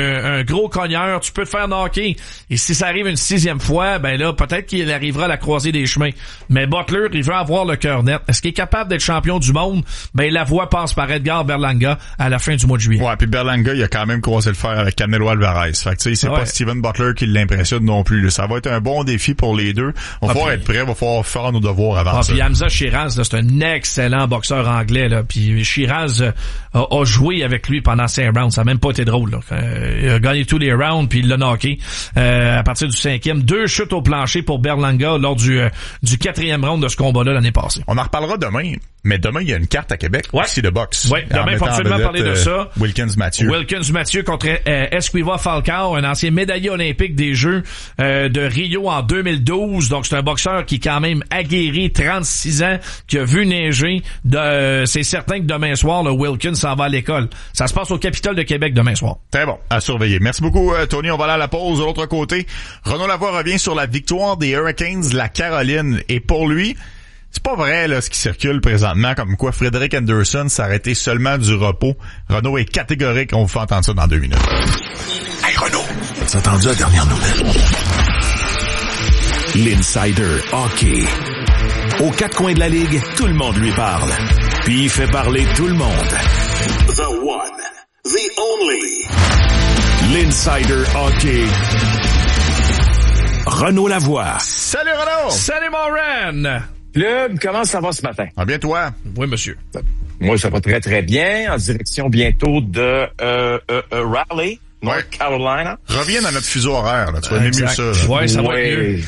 cogneur, tu peux te faire knocker, et si ça arrive une 6e fois, ben là peut-être qu'il arrivera à la croisée des chemins, mais Butler, il veut avoir le cœur net. Est-ce qu'il est capable d'être champion du monde? Ben la voie passe par Edgar Berlanga à la fin du mois de juillet. Ouais, puis Berlanga, il a quand même croisé le fer avec Canelo Alvarez. Fait que tu sais, c'est pas Steven Butler qui l'impressionne non plus. Là. Ça va être un bon défi pour les deux. On va falloir être prêt, va falloir faire nos devoirs avant ça. Puis Hamza Shiraz, là, c'est un excellent boxeur anglais là. Puis Shiraz a joué avec lui pendant 5 rounds. Ça a même pas été drôle. Là. Il a gagné tous les rounds puis il l'a knocké à partir du 5e. 2 chutes au plancher pour Berlanga lors du 4e round de ce combat-là l'année passée. On en reparlera demain. Mais demain, il y a une carte à Québec. Ouais. C'est de boxe. Ouais, demain, il faut absolument parler de ça. Wilkins-Mathieu. Wilkins-Mathieu contre Esquiva Falcao, un ancien médaillé olympique des Jeux de Rio en 2012. Donc, c'est un boxeur qui est quand même aguerri, 36 ans, qui a vu neiger. C'est certain que demain soir, le Wilkins s'en va à l'école. Ça se passe au Capitole de Québec demain soir. Très bon, à surveiller. Merci beaucoup, Tony. On va aller à la pause. De l'autre côté, Renaud Lavoie revient sur la victoire des Hurricanes de la Caroline. Et pour lui, c'est pas vrai là ce qui circule présentement, comme quoi Frédéric Anderson s'arrêtait seulement du repos. Renaud est catégorique, on vous fait entendre ça dans 2 minutes. Hey Renaud, t'as entendu la dernière nouvelle? L'Insider Hockey. Aux 4 coins de la Ligue, tout le monde lui parle. Puis il fait parler tout le monde. The one, the only. L'Insider Hockey. Renaud Lavoie. Salut Renaud! Salut mon Ren! Club, comment ça va ce matin? Ah bien toi? Oui, monsieur. Moi, ça va très, très bien. En direction bientôt de Raleigh, North Carolina. Reviens dans notre fuseau horaire, là. Tu vas aimer mieux ça. Là. Ouais, ça va être mieux.